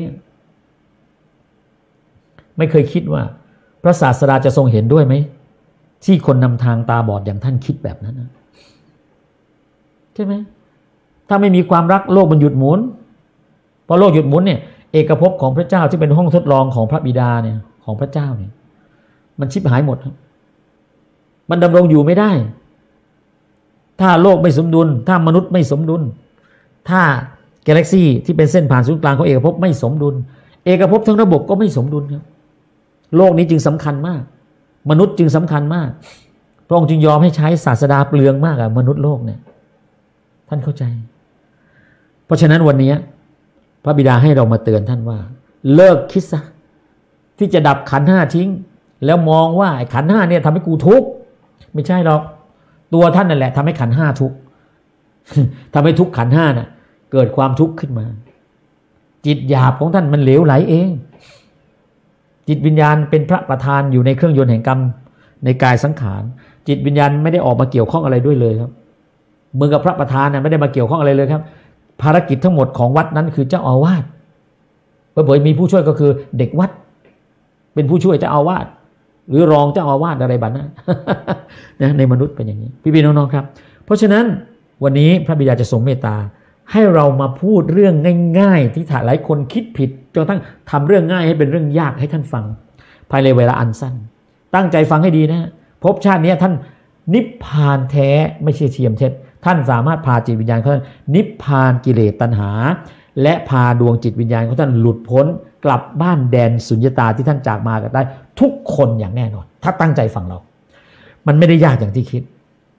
Speaker 1: ไม่เคยคิดว่าพระศาสดาจะทรงเห็นด้วยไหมที่คนนำทางตาบอดอย่างท่านคิดแบบนั้นนะใช่ไหมถ้าไม่มีความรักโลกมันหยุดหมุนพอโลกหยุดหมุนเนี่ยเอกภพของพระเจ้าที่เป็นห้องทดลองของพระบิดาเนี่ยของพระเจ้าเนี่ยมันชิบหายหมดมันดำรงอยู่ไม่ได้ถ้าโลกไม่สมดุลถ้ามนุษย์ไม่สมดุลถ้ากาแล็กซี่ที่เป็นเส้นผ่านศูนย์กลางของเอกภพไม่สมดุลเอกภพทั้งระบบก็ไม่สมดุลครับโลกนี้จึงสำคัญมากมนุษย์จึงสำคัญมากพระองค์จึงยอมให้ใช้ศาสดาเปลืองมากมนุษย์โลกเนี่ยท่านเข้าใจเพราะฉะนั้นวันนี้พระบิดาให้เรามาเตือนท่านว่าเลิกคิดซะที่จะดับขันธ์ห้าทิ้งแล้วมองว่าไอ้ขันธ์ห้าเนี่ยทำให้กูทุกข์ไม่ใช่หรอกตัวท่านนั่นแหละทำให้ขันธ์ห้าทุกข์ ทำให้ทุกข์ขันธ์ห้าน่ะเกิดความทุกข์ขึ้นมาจิตหยาบของท่านมันเหลวไหลเองจิตวิญญาณเป็นพระประธานอยู่ในเครื่องยนต์แห่งกรรมในกายสังขารจิตวิญญาณไม่ได้ออกมาเกี่ยวข้องอะไรด้วยเลยครับเหมือนกับพระประธานน่ะไม่ได้มาเกี่ยวข้องอะไรเลยครับภารกิจทั้งหมดของวัดนั้นคือเจ้าอาวาสเผยมีผู้ช่วยก็คือเด็กวัดเป็นผู้ช่วยเจ้าอาวาสหรือรองเจ้าอาวาสอะไรแบบนั้น นะในมนุษย์เป็นอย่างนี้พี่ๆน้องๆครับเพราะฉะนั้นวันนี้พระบิดาจะทรงเมตตาให้เรามาพูดเรื่องง่ายๆที่หลายคนคิดผิดจนกระทั่งทำเรื่องง่ายให้เป็นเรื่องยากให้ท่านฟังภายในเวลาอันสั้นตั้งใจฟังให้ดีนะภพชาตินี้ท่านนิพพานแท้ไม่ใช่เทียมเท็จท่านสามารถพาจิตวิญญาณของท่านนิพพานกิเลสตัณหาและพาดวงจิตวิญญาณของท่านหลุดพ้นกลับบ้านแดนสุญญตาที่ท่านจากมากันได้ทุกคนอย่างแน่นอนถ้าตั้งใจฟังเรามันไม่ได้ยากอย่างที่คิด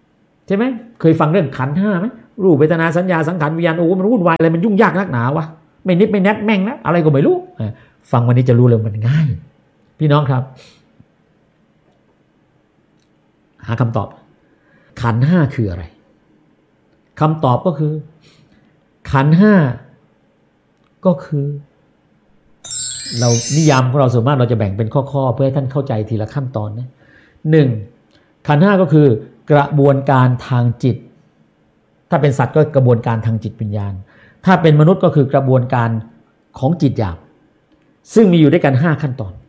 Speaker 1: ใช่ไหมเคยฟังเรื่องขันธ์ห้าไหมรูปเวทนาสัญญาสังขารวิญญาณโอ้มันวุ่นวายอะไรมันยุ่งยากนักหนาวะไม่นิดไม่แนบแม่งนะอะไรก็ไม่รู้ฟังวันนี้จะรู้เลยมันง่ายพี่น้องครับหาคำตอบขันธ์ห้าคืออะไรคำตอบก็คือขันธ์ห้าก็คือเรานิยามของเราส่วนมากเราจะแบ่งเป็นข้อๆเพื่อให้ท่านเข้าใจทีละขั้นตอนนะหนึ่งขันธ์ห้าก็คือกระบวนการทางจิตถ้าเป็นสัตว์ก็กระบวนการทางจิตวิญญาณถ้าเป็นมนุษย์ก็คือกระบวนการของจิตหยาบซึ่งมีอยู่ด้วยกัน5ขั้นตอน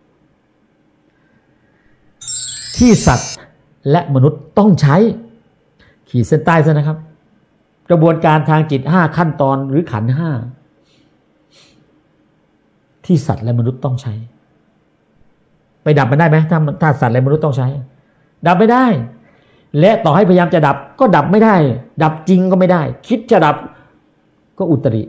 Speaker 1: ที่สัตว์และมนุษย์ต้องใช้ขีดเส้นใต้ซะนะครับกระบวนการทางจิต5ขั้นตอนหรือขันธ์5ที่สัตว์และมนุษย์ต้องใช้ไปดับมันได้ไหมถ้าสัตว์และมนุษย์ต้องใช้ดับไม่ได้และต่อให้พยายามจะดับก็ดับไม่ได้ดับจริงก็ไม่ได้คิดจะดับก็อุตริ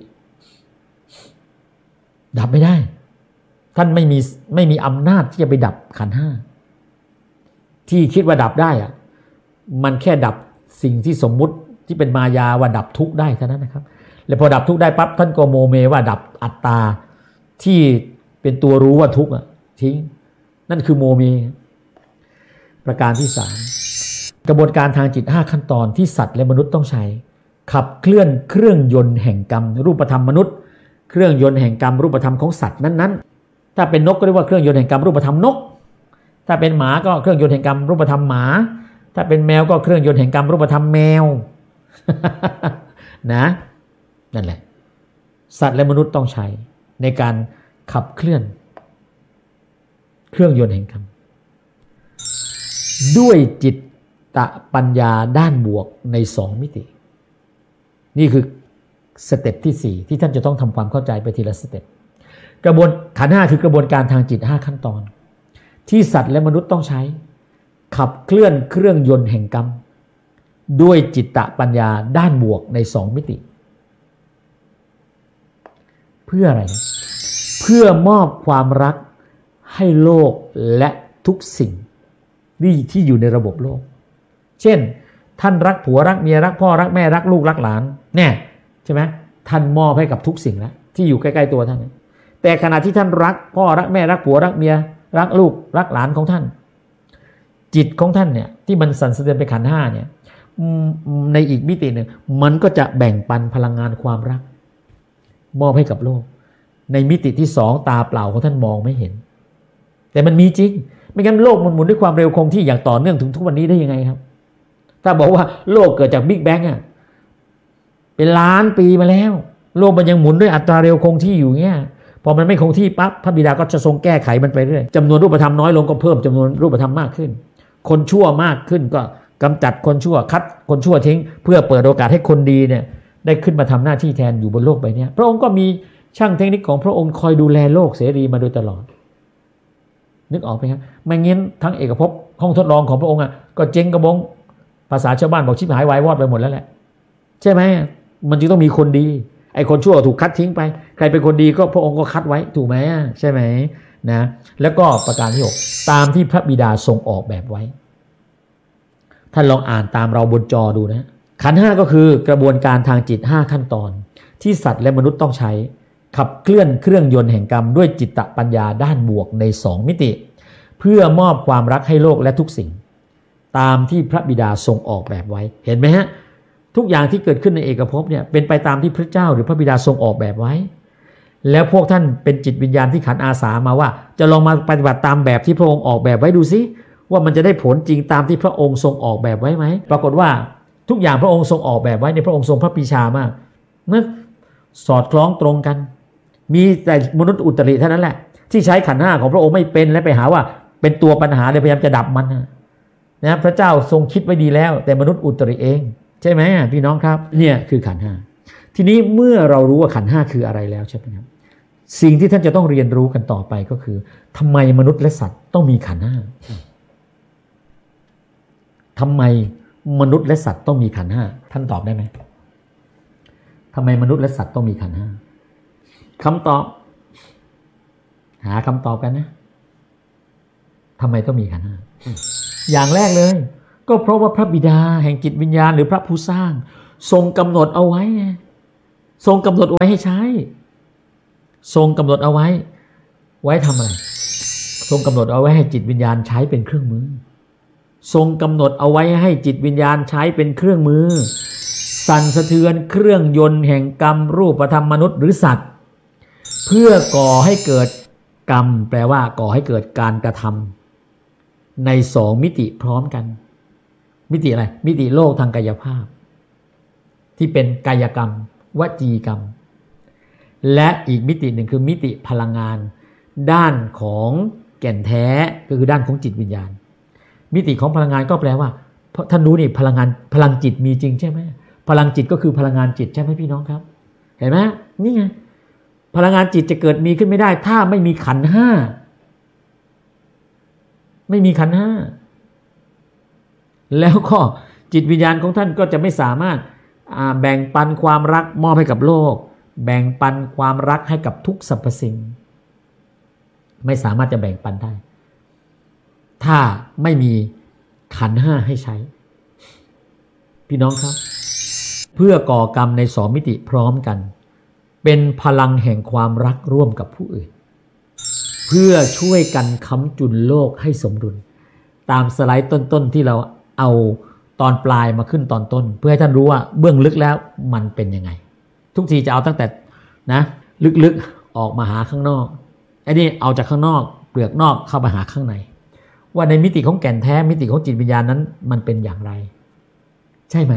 Speaker 1: ดับไม่ได้ท่านไม่มีอำนาจที่จะไปดับขันธ์ห้าที่คิดว่าดับได้อะมันแค่ดับสิ่งที่สมมุติที่เป็นมายาว่าดับทุกข์ได้เท่านั้นนะครับแล้วพอดับทุกข์ได้ปั๊บท่านก็โมเมว่าดับอัตตาที่เป็นตัวรู้ว่าทุกข์ทิ้งนั่นคือโมเมประการที่3กระบวนการทางจิต5ขั้นตอนที่สัตว์และมนุษย์ต้องใช้ขับเคลื่อนเครื่องยนต์แห่งกรรมรูปธรรมมนุษย์เครื่องยนต์แห่งกรรมรูปธรรมของสัตว์นั้นๆถ้าเป็นนกก็เรียกว่าเครื่องยนต์แห่งกรรมรูปธรรมนกถ้าเป็นหมาก็เครื่องยนต์แห่งกรรมรูปธรรมหมาถ้าเป็นแมวก็เครื่องยนต์แห่งกรรมรูปธรรมแมว นะนั่นแหละสัตว์และมนุษย์ต้องใช้ในการขับเคลื่อนเครื่องยนต์แห่งกรรมด้วยจิตตะปัญญาด้านบวกใน2มิตินี่คือสเต็ปที่4ที่ท่านจะต้องทำความเข้าใจไปทีละสเต็ปกระบวนขันธ์5คือกระบวนการทางจิต5ขั้นตอนที่สัตว์และมนุษย์ต้องใช้ขับเคลื่อนเครื่องยนต์แห่งกรรมด้วยจิตตะปัญญาด้านบวกใน2มิติเพื่ออะไรเพื่อมอบความรักให้โลกและทุกสิ่งที่อยู่ในระบบโลกเช่นท่านรักผัวรักเมียรักพ่อรักแม่รักลูกรักหลานเนี่ยใช่ไหมท่านมอบให้กับทุกสิ่งแล้วที่อยู่ใกล้ๆตัวท่านแต่ขณะที่ท่านรักพ่อรักแม่รักผัวรักเมียรักลูกรักหลานของท่านจิตของท่านเนี่ยที่มันสั่นสะเทือนไปขันธ์5เนี่ยในอีกมิติหนึ่งมันก็จะแบ่งปันพลังงานความรักมอบให้กับโลกในมิติที่2ตาเปล่าของท่านมองไม่เห็นแต่มันมีจริงไม่งั้นโลกมันหมุนด้วยความเร็วคงที่อย่างต่อเนื่องถึงทุกวันนี้ได้ยังไงครับถ้าบอกว่าโลกเกิดจากบิ๊กแบงเป็นล้านปีมาแล้วโลกมันยังหมุนด้วยอัตราเร็วคงที่อยู่เงี้ยพอมันไม่คงที่ปั๊บพระบิดาก็จะทรงแก้ไขมันไปเรื่อยจำนวนรูปธรรมน้อยลงก็เพิ่มจำนวนรูปธรรมมากขึ้นคนชั่วมากขึ้นก็กำจัดคนชั่วคัดคนชั่วทิ้งเพื่อเปิดโอกาสให้คนดีเนี่ยได้ขึ้นมาทำหน้าที่แทนอยู่บนโลกใบนี้พระองค์ก็มีช่างเทคนิคของพระองค์คอยดูแลโลกเสรีมาโดยตลอดนึกออกไหมครับไม่งั้นทั้งเอกภพห้องทดลองของพระองค์ก็เจ๊งกระบงภาษาชาวบ้านบอกชิบหายวายวอดไปหมดแล้วแหละใช่ไหมมันจึงต้องมีคนดีไอ้คนชั่วถูกคัดทิ้งไปใครเป็นคนดีก็พระองค์ก็คัดไว้ถูกไหมใช่ไหมนะแล้วก็ประการที่6ตามที่พระบิดาทรงออกแบบไว้ท่านลองอ่านตามเราบนจอดูนะขันธ์5ก็คือกระบวนการทางจิต5ขั้นตอนที่สัตว์และมนุษย์ต้องใช้ขับเคลื่อนเครื่องยนต์แห่งกรรมด้วยจิตตปัญญาด้านบวกใน2มิติเพื่อมอบความรักให้โลกและทุกสิ่งตามที่พระบิดาทรงออกแบบไว้เห็นไหมฮะทุกอย่างที่เกิดขึ้นในเอกภพเนี่ยเป็นไปตามที่พระเจ้าหรือพระบิดาทรงออกแบบไว้แล้วพวกท่านเป็นจิตวิญญาณที่ขันอาสามาว่าจะลองมาปฏิบัติตามแบบที่พระองค์ออกแบบไว้ดูซิว่ามันจะได้ผลจริงตามที่พระองค์ทรงออกแบบไว้ไหมปรากฏว่าทุกอย่างพระองค์ทรงออกแบบไว้ในพระองค์ทรงพระปรีชามากนะสอดคล้องตรงกันมีแต่มนุษย์อุตริเท่านั้นแหละที่ใช้ขันธ์5ของพระองค์ไม่เป็นและไปหาว่าเป็นตัวปัญหาเลยพยายามจะดับมันนะพระเจ้าทรงคิดไว้ดีแล้วแต่มนุษย์อุตริเองใช่ไหมพี่น้องครับเนี่ยคือขันธ์5ทีนี้เมื่อเรารู้ว่าขันธ์5คืออะไรแล้วใช่ไหมครับสิ่งที่ท่านจะต้องเรียนรู้กันต่อไปก็คือทำไมมนุษย์และสัตว์ต้องมีขันธ์5ทำไมมนุษย์และสัตว์ต้องมีขันธ์5ท่านตอบได้ไหมทำไมมนุษย์และสัตว์ต้องมีขันธ์5คำตอบหาคำตอบกันนะทำไมต้องมีขันธ์5อย่างแรกเลยก็เพราะว่าพระบิดาแห่งจิตวิญญาณหรือพระผู้สร้างทรงกำหนดเอาไว้ทรงกำหนดไว้ให้ใช้ทรงกำหนดเอาไว้ทำอะไรทรงกำหนดเอาไว้ให้จิตวิญญาณใช้เป็นเครื่องมือทรงกำหนดเอาไว้ให้จิตวิญญาณใช้เป็นเครื่องมือสั่นสะเทือนเครื่องยนต์แห่งกรรมรูปธรรมมนุษย์หรือสัตว์เพื่อก่อให้เกิดกรรมแปลว่าก่อให้เกิดการกระทำในสองมิติพร้อมกันมิติอะไรมิติโลกทางกายภาพที่เป็นกายกรรมวจีกรรมและอีกมิติหนึ่งคือมิติพลังงานด้านของแก่นแท้ก็คือด้านของจิตวิญญาณมิติของพลังงานก็แปลว่าท่านรู้นี่พลังงานพลังจิตมีจริงใช่ไหมพลังจิตก็คือพลังงานจิตใช่ไหมพี่น้องครับเห็นไหมนี่ไงพลังงานจิตจะเกิดมีขึ้นไม่ได้ถ้าไม่มีขันธ์ห้าไม่มีขันธ์ห้าแล้วก็จิตวิญญาณของท่านก็จะไม่สามารถแบ่งปันความรักมอบให้กับโลกแบ่งปันความรักให้กับทุกสรรพสิ่งไม่สามารถจะแบ่งปันได้ถ้าไม่มีขันธ์ห้าให้ใช้พี่น้องครับเพื่อก่อกรรมในสองมิติพร้อมกันเป็นพลังแห่งความรักร่วมกับผู้อื่นเพื่อช่วยกันค้ำจุนโลกให้สมดุลตามสไลด์ต้นๆที่เราเอาตอนปลายมาขึ้นตอนต้นเพื่อให้ท่านรู้ว่าเบื้องลึกแล้วมันเป็นยังไงทุกทีจะเอาตั้งแต่นะลึกๆออกมาหาข้างนอกไอ้นี่เอาจากข้างนอกเปลือกนอกเข้ามาหาข้างในว่าในมิติของแก่นแท้มิติของจิตวิญญาณนั้นมันเป็นอย่างไรใช่ไหม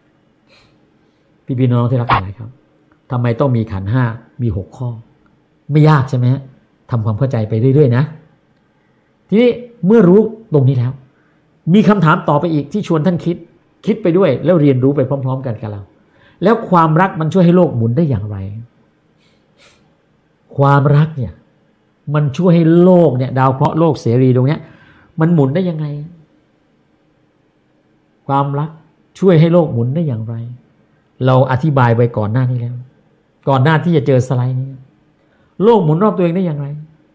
Speaker 1: พี่น้องที่รักทั้งหลายครับทำไมต้องมีขันธ์ห้ามี6ข้อไม่ยากใช่ไหมทำความเข้าใจไปเรื่อยๆนะทีนี้เมื่อรู้ตรงนี้แล้วมีคำถามต่อไปอีกที่ชวนท่านคิดไปด้วยแล้วเรียนรู้ไปพร้อมๆกันกับเราแล้วความรักมันช่วยให้โลกหมุนได้อย่างไรความรักเนี่ยมันช่วยให้โลกเนี่ยดาวเคราะห์โลกเสรีตรงเนี้ยมันหมุนได้ยังไงความรักช่วยให้โลกหมุนได้อย่างไรเราอธิบายไว้ก่อนหน้านี้แล้วก่อนหน้าที่จะเจอสไลด์นี้โลกหมุนรอบตัวเองได้อย่างไร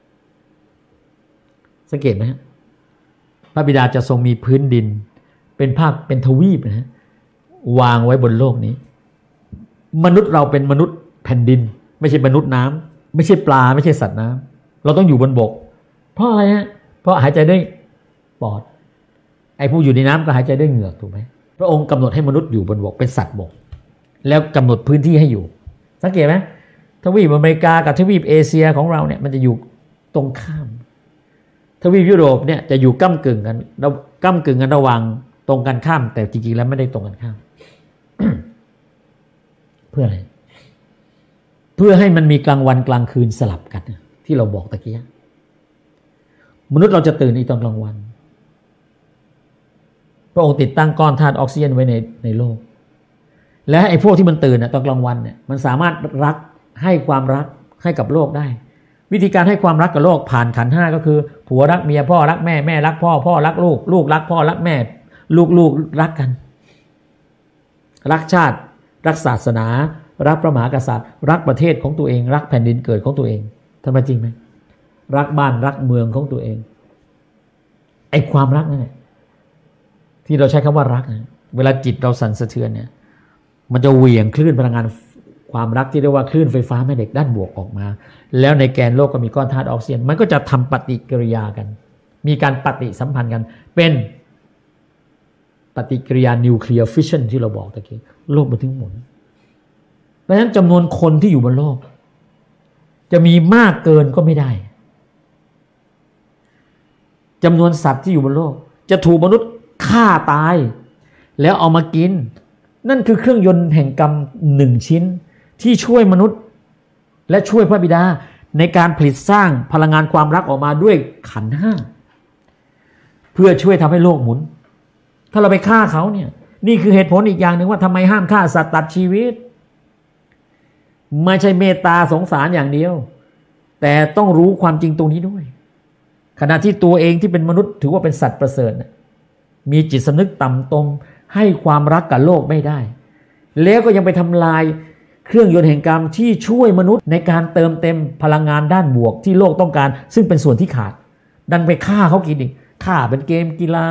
Speaker 1: สังเกตไหมฮะพระบิดาจะทรงมีพื้นดินเป็นภาคเป็นทวีปนะฮะวางไว้บนโลกนี้มนุษย์เราเป็นมนุษย์แผ่นดินไม่ใช่มนุษย์น้ำไม่ใช่ปลาไม่ใช่สัตว์น้ำเราต้องอยู่บนบกเพราะอะไรฮะเพราะหายใจด้วยปอดไอ้ผู้อยู่ในน้ำก็หายใจด้วยเหงือกถูกไหมพระองค์กำหนดให้มนุษย์อยู่บนบกเป็นสัตว์บกแล้วกำหนดพื้นที่ให้อยู่สังเกตไหมทวีปอเมริกากับทวีปเอเชียของเราเนี่ยมันจะอยู่ตรงข้ามทวีปยุโรปเนี่ยจะอยู่ก้ำกึ่งกันระหว่างตรงกันข้ามแต่จริงๆแล้วไม่ได้ตรงกันข้าม เพื่ออะไรเพื่อให้มันมีกลางวันกลางคืนสลับกันที่เราบอกตะกี้มนุษย์เราจะตื่นอีกตอนกลางวันพระองค์ติดตั้งก้อนธาตุออกซิเจนไว้ในโลกและไอ้พวกที่มันตื่นตอนกลางวันเนี่ยมันสามารถรักให้ความรักให้กับโลกได้วิธีการให้ความรักกับโลกผ่านขันธ์ห้าก็คือผัวรักเมียพ่อรักแม่แม่รักพ่อพ่อรักลูกลูกรักพ่อรักแม่ลูกรักกันรักชาติรักศาสนารักพระมหากษัตริย์รักประเทศของตัวเองรักแผ่นดินเกิดของตัวเองทำไมจริงไหมรักบ้านรักเมืองของตัวเองไอ้ความรักนั่นแหละที่เราใช้คำว่ารักนะเวลาจิตเราสั่นสะเทือนเนี่ยมันจะเหวี่ยงคลื่นพลังงานความรักที่เรียกว่าคลื่นไฟฟ้าแม่เหล็กด้านบวกออกมาแล้วในแกนโลกก็มีก้อนธาตุออกซิเจนมันก็จะทำปฏิกิริยากันมีการปฏิสัมพันธ์กันเป็นปฏิกิริยานิวเคลียร์ฟิชชันที่เราบอกตะกี้โลกมันถึงหมุนเพราะฉะนั้นจำนวนคนที่อยู่บนโลกจะมีมากเกินก็ไม่ได้จำนวนสัตว์ที่อยู่บนโลกจะถูกมนุษย์ฆ่าตายแล้วเอามากินนั่นคือเครื่องยนต์แห่งกรรม1ชิ้นที่ช่วยมนุษย์และช่วยพระบิดาในการผลิตสร้างพลังงานความรักออกมาด้วยขันธ์ห้าเพื่อช่วยทำให้โลกหมุนถ้าเราไปฆ่าเขาเนี่ยนี่คือเหตุผลอีกอย่างหนึ่งว่าทำไมห้ามฆ่าสัตว์ตัดชีวิตไม่ใช่เมตตาสงสารอย่างเดียวแต่ต้องรู้ความจริงตรงนี้ด้วยขณะที่ตัวเองที่เป็นมนุษย์ถือว่าเป็นสัตว์ประเสริฐมีจิตสำนึกต่ำตมให้ความรักกับโลกไม่ได้แล้วก็ยังไปทำลายเครื่องยนต์แห่งกรรมที่ช่วยมนุษย์ในการเติมเต็มพลังงานด้านบวกที่โลกต้องการซึ่งเป็นส่วนที่ขาดดันไปฆ่าเขากินอีกฆ่าเป็นเกมกีฬา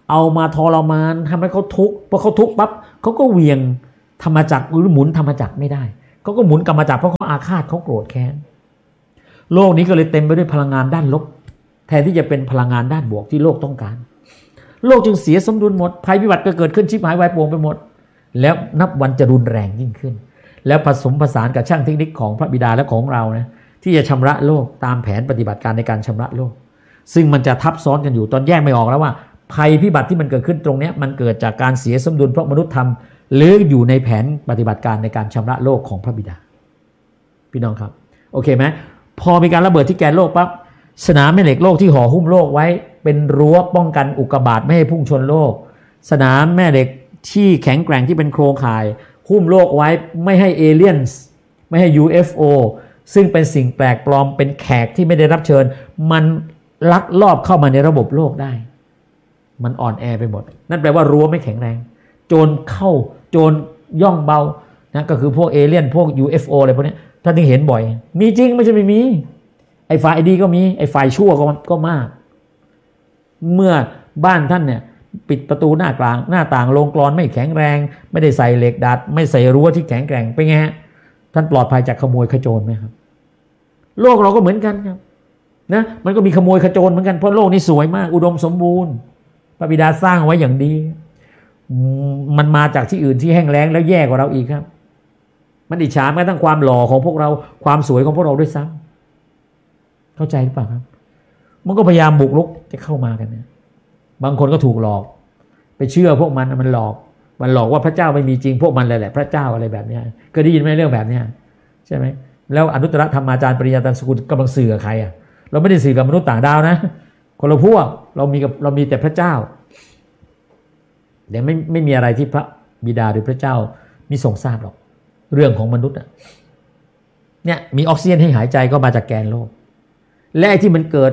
Speaker 1: เอามาทรมานทำให้เขาทุกข์พอเขาทุกข์ปั๊บเขาก็เหวี่ยงธรรมจักรหรือหมุนธรรมจักรไม่ได้เขาก็หมุนกรรมจักรเพราะเขาอาฆาตเขาโกรธแค้นโลกนี้ก็เลยเต็มไปด้วยพลังงานด้านลบแทนที่จะเป็นพลังงานด้านบวกที่โลกต้องการโลกจึงเสียสมดุลหมดภัยพิบัติก็เกิดขึ้นชิบหายวายป่วงไปหมดแล้วนับวันจะรุนแรงยิ่งขึ้นแล้วผสมผสานกับช่างเทคนิคของพระบิดาและของเรานะที่จะชำระโลกตามแผนปฏิบัติการในการชำระโลกซึ่งมันจะทับซ้อนกันอยู่ตอนแยกไม่ออกแล้วว่าภัยพิบัติที่มันเกิดขึ้นตรงนี้มันเกิดจากการเสียสมดุลเพราะมนุษย์ทำหรืออยู่ในแผนปฏิบัติการในการชำระโลกของพระบิดาพี่น้องครับโอเคไหมพอมีการระเบิดที่แกนโลกปั๊บสนามแม่เหล็กโลกที่ห่อหุ้มโลกไว้เป็นรั้วป้องกันอุกกาบาตไม่ให้พุ่งชนโลกสนามแม่เหล็กที่แข็งแกร่งที่เป็นโครงข่ายหุ้มโลกไว้ไม่ให้เอเลี่ยนส์ไม่ให้ UFO ซึ่งเป็นสิ่งแปลกปลอมเป็นแขกที่ไม่ได้รับเชิญมันลักลอบเข้ามาในระบบโลกได้มันอ่อนแอไปหมดนั่นแปลว่ารั้วไม่แข็งแรงโจรเข้าโจรย่องเบานะก็คือพวกเอเลี่ยนพวก UFO อะไรพวกนี้ท่านถึงเห็นบ่อยมีจริงไม่ใช่ไม่มีไอ้ฝ่ายดีก็มีไอ้ฝ่ายชั่วก็มากเมื่อบ้านท่านเนี่ยปิดประตูหน้ต่างโรงกลอนไม่แข็งแรงไม่ได้ใส่เหล็กดัดไม่ใส่รั้วที่แข็งแกร่งเป็นไงฮะท่านปลอดภัยจากขโมยขโจรไหมครับโลกเราก็เหมือนกันครับนะมันก็มีขโมยขโจรเหมือนกันเพราะโลกนี้สวยมากอุดมสมบูรณ์พระบิดาสร้างไว้อย่างดีมันมาจากที่อื่นที่แห้งแล้งแล้วแย่กว่าเราอีกครับมันอิจฉาแม้ทั้งความหล่อของพวกเราความสวยของพวกเราด้วยซ้ำเข้าใจหรือเปล่าครับมันก็พยายามบุกรุกจะเข้ามากันเนี่ยบางคนก็ถูกหลอกไปเชื่อพวกมันหลอกว่าพระเจ้าไม่มีจริงพวกมันแหละพระเจ้าอะไรแบบนี้เคยได้ยินไหมเรื่องแบบนี้ใช่ไหมแล้วอนุตตรธรรมาจารย์ปริญญาตันสกุลกำลังสื่อกับใครอ่ะเราไม่ได้สื่อกับมนุษย์ต่างดาวนะคนละพวกเรามีแต่พระเจ้าเดี๋ยวไม่มีอะไรที่พระบิดาหรือพระเจ้ามีทรงทราบหรอกเรื่องของมนุษย์เนี่ยมีออกซิเจนให้หายใจก็มาจากแกนโลกและไอ้ที่มันเกิด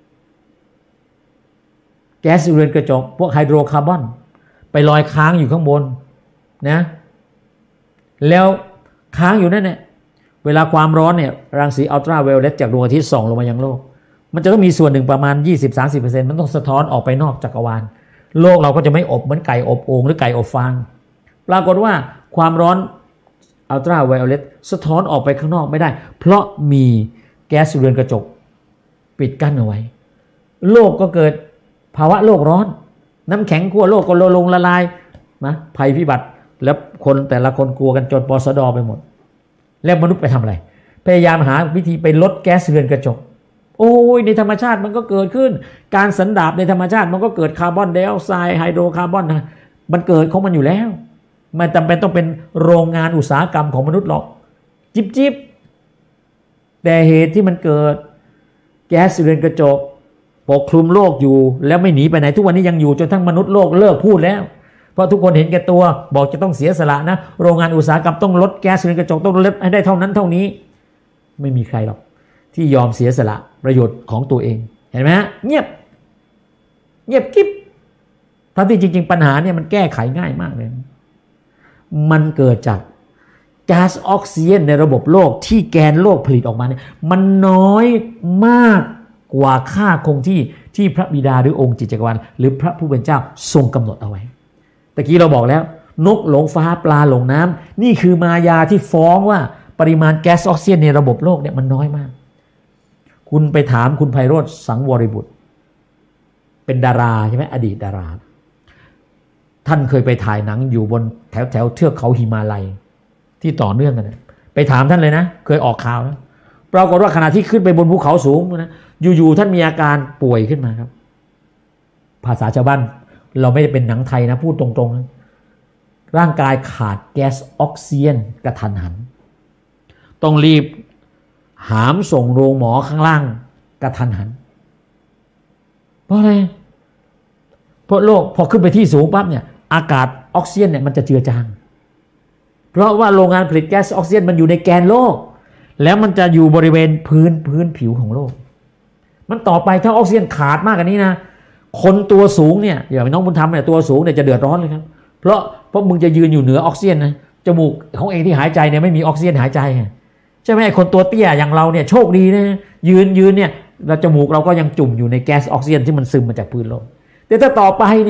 Speaker 1: แก๊สเรือนกระจกพวกไฮโดรคาร์บอนไปลอยค้างอยู่ข้างบนนะแล้วค้างอยู่นั่นเนี่ยเวลาความร้อนเนี่ยรังสีอัลตราไวโอเลตจากดวงอาทิตย์ส่องลงมายังโลกมันจะต้องมีส่วนหนึ่งประมาณ 20-30% มันต้องสะท้อนออกไปนอกจักรวาลโลกเราก็จะไม่อบเหมือนไก่อบโอ่งหรือไก่อบฟางปรากฏว่าความร้อนอัลตราไวโอเลตสะท้อนออกไปข้างนอกไม่ได้เพราะมีแก๊สเรือนกระจกปิดกั้นเอาไว้โลกก็เกิดภาวะโลกร้อนน้ำแข็งขั้วโลกก็ลงละลายนะภัยพิบัติแล้วคนแต่ละคนกลัวกันจนปสดไปหมดแล้วมนุษย์ไปทำอะไรพยายามหาวิธีไปลดแก๊สเรือนกระจกโอ้ยในธรรมชาติมันก็เกิดขึ้นการสันดาปในธรรมชาติมันก็เกิดคาร์บอนไดออกไซด์ไฮโดรคาร์บอนนะมันเกิดของมันอยู่แล้วมันจำเป็นต้องเป็นโรงงานอุตสาหกรรมของมนุษย์หรอกจิบแต่เหตุที่มันเกิดแก๊สเรือนกระจกปกคลุมโลกอยู่แล้วไม่หนีไปไหนทุกวันนี้ยังอยู่จนทั้งมนุษย์โลกเลิกพูดแล้วเพราะทุกคนเห็นแก่ตัวบอกจะต้องเสียสละนะโรงงานอุตสาหกรรมต้องลดแก๊สเรือนกระจกต้องลดให้ได้เท่านั้นเท่านี้ไม่มีใครหรอกที่ยอมเสียสละประโยชน์ของตัวเองเห็นไหมฮะเงียบกิ๊บทั้งที่จริงๆปัญหาเนี่ยมันแก้ไขง่ายมากเลยมันเกิดจากก๊าซออกซิเจนในระบบโลกที่แกนโลกผลิตออกมาเนี่ยมันน้อยมากกว่าค่าคงที่พระบิดาหรือองค์จิตจักรวาลหรือพระผู้เป็นเจ้าทรงกำหนดเอาไว้ตะกี้เราบอกแล้วนกหลงฟ้าปลาหลงน้ำนี่คือมายาที่ฟ้องว่าปริมาณแก๊สออกซิเจนในระบบโลกเนี่ยมันน้อยมากคุณไปถามคุณไพโรจน์สังวรบุตรเป็นดาราใช่ไหมอดีตดาราท่านเคยไปถ่ายหนังอยู่บนแถวเทือกเขาหิมาลัยที่ต่อเนื่องกันไปถามท่านเลยนะเคยออกข่าวนะปรากฏว่าขณะที่ขึ้นไปบนภูเขาสูงนะอยู่ๆท่านมีอาการป่วยขึ้นมาครับภาษาชาวบ้านเราไม่ได้เป็นหนังไทยนะพูดตรงๆนะร่างกายขาดแก๊สออกซิเจนกระทันหันต้องรีบหามส่งโรงหมอข้างล่างกระทันหันเพราะอะไรเพราะโลกพอขึ้นไปที่สูงปั๊บเนี่ยอากาศออกซิเจนเนี่ยมันจะเจือจางเพราะว่าโรงงานผลิตแก๊สออกซิเจนมันอยู่ในแกนโลกแล้วมันจะอยู่บริเวณพื้นผิวของโลกมันต่อไปถ้าออกซิเจนขาดมากกว่านี้นะคนตัวสูงเนี่ยอย่างน้องบุญธรรมเนี่ยตัวสูงเนี่ยจะเดือดร้อนเลยครับเพราะมึงจะยืนอยู่เหนือออกซิเจนนะจมูกของเองที่หายใจเนี่ยไม่มีออกซิเจนหายใจใช่ไหมคนตัวเตี้ยอย่างเราเนี่ยโชคดีนะยืนเนี่ยเราจมูกเราก็ยังจุ่มอยู่ในแก๊สออกซิเจนที่มันซึมมาจากพื้นโลกแต่ถ้าต่อไปเนี่ย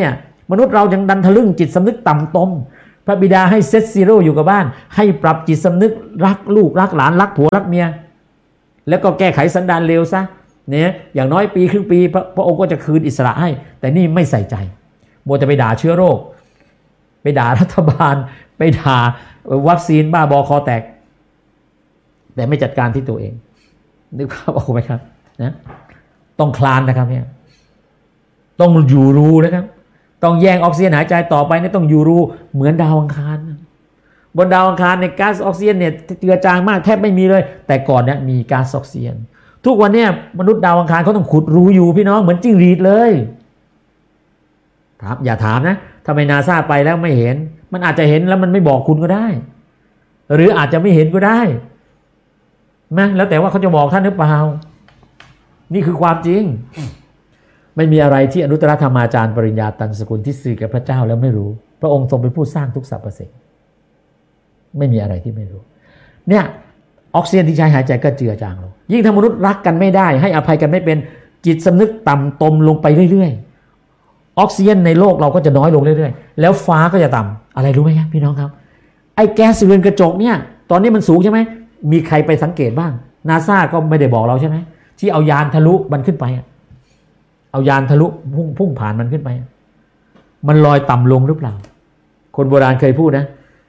Speaker 1: มนุษย์เรายังดันทะลึ่งจิตสำนึกต่ำตมพระบิดาให้เซตซีโร่อยู่กับบ้านให้ปรับจิตสำนึกรักลูกรักหลานรักผัวรักเมียแล้วก็แก้ไขสันดานเลวซะเนี่ยอย่างน้อยปีครึ่งปีพระองค์ก็จะคืนอิสระให้แต่นี่ไม่ใส่ใจมัวจะไปด่าเชื้อโรคไปด่ารัฐบาลไปด่าวัคซีนบ้าบอคอแตกแต่ไม่จัดการที่ตัวเองนึกภาพออกไหมครับนะต้องคลานนะครับเนี่ยต้องอยู่รูนะครับต้องแย่งออกซิเจนหายใจต่อไปเนี่ยต้องอยู่รูเหมือนดาวอังคารบนดาวอังคารในก๊าซออกซิเจนเนี่ยเจือจางมากแทบไม่มีเลยแต่ก่อนเนี่ยมีก๊าซออกซิเจนทุกวันเนี่ยมนุษย์ดาวอังคารเขาต้องขุดรูอยู่พี่น้องเหมือนจิ้งหรีดเลยถามอย่าถามนะทำไมนาซาไปแล้วไม่เห็นมันอาจจะเห็นแล้วมันไม่บอกคุณก็ได้หรืออาจจะไม่เห็นก็ได้นะแล้วแต่ว่าเขาจะบอกท่านหรือเปล่านี่คือความจริงไม่มีอะไรที่อนุตตรธรรมาจารย์ปริญญาตันสกุลที่สื่อกับพระเจ้าแล้วไม่รู้พระองค์ทรงเป็นผู้สร้างทุกสรรพสิ่งไม่มีอะไรที่ไม่รู้เนี่ยออกซิเจนที่ใช้หายใจก็เจือจางลงยิ่งถ้ามนุษย์รักกันไม่ได้ให้อภัยกันไม่เป็นจิตสำนึกต่ำตมลงไปเรื่อยๆออกซิเจนในโลกเราก็จะน้อยลงเรื่อยๆแล้วฟ้าก็จะต่ำอะไรรู้ไหมครับพี่น้องครับไอ้แก๊สเรือนกระจกเนี่ยตอนนี้มันสูงใช่ไหมมีใครไปสังเกตบ้างนาซาก็ไม่ได้บอกเราใช่ไหมที่เอายานทะลุมันขึ้นไปเอายานทะลุพุ่งผ่านมันขึ้นไปมันลอยต่ำลงหรือเปล่าคนโบราณเคยพูดนะ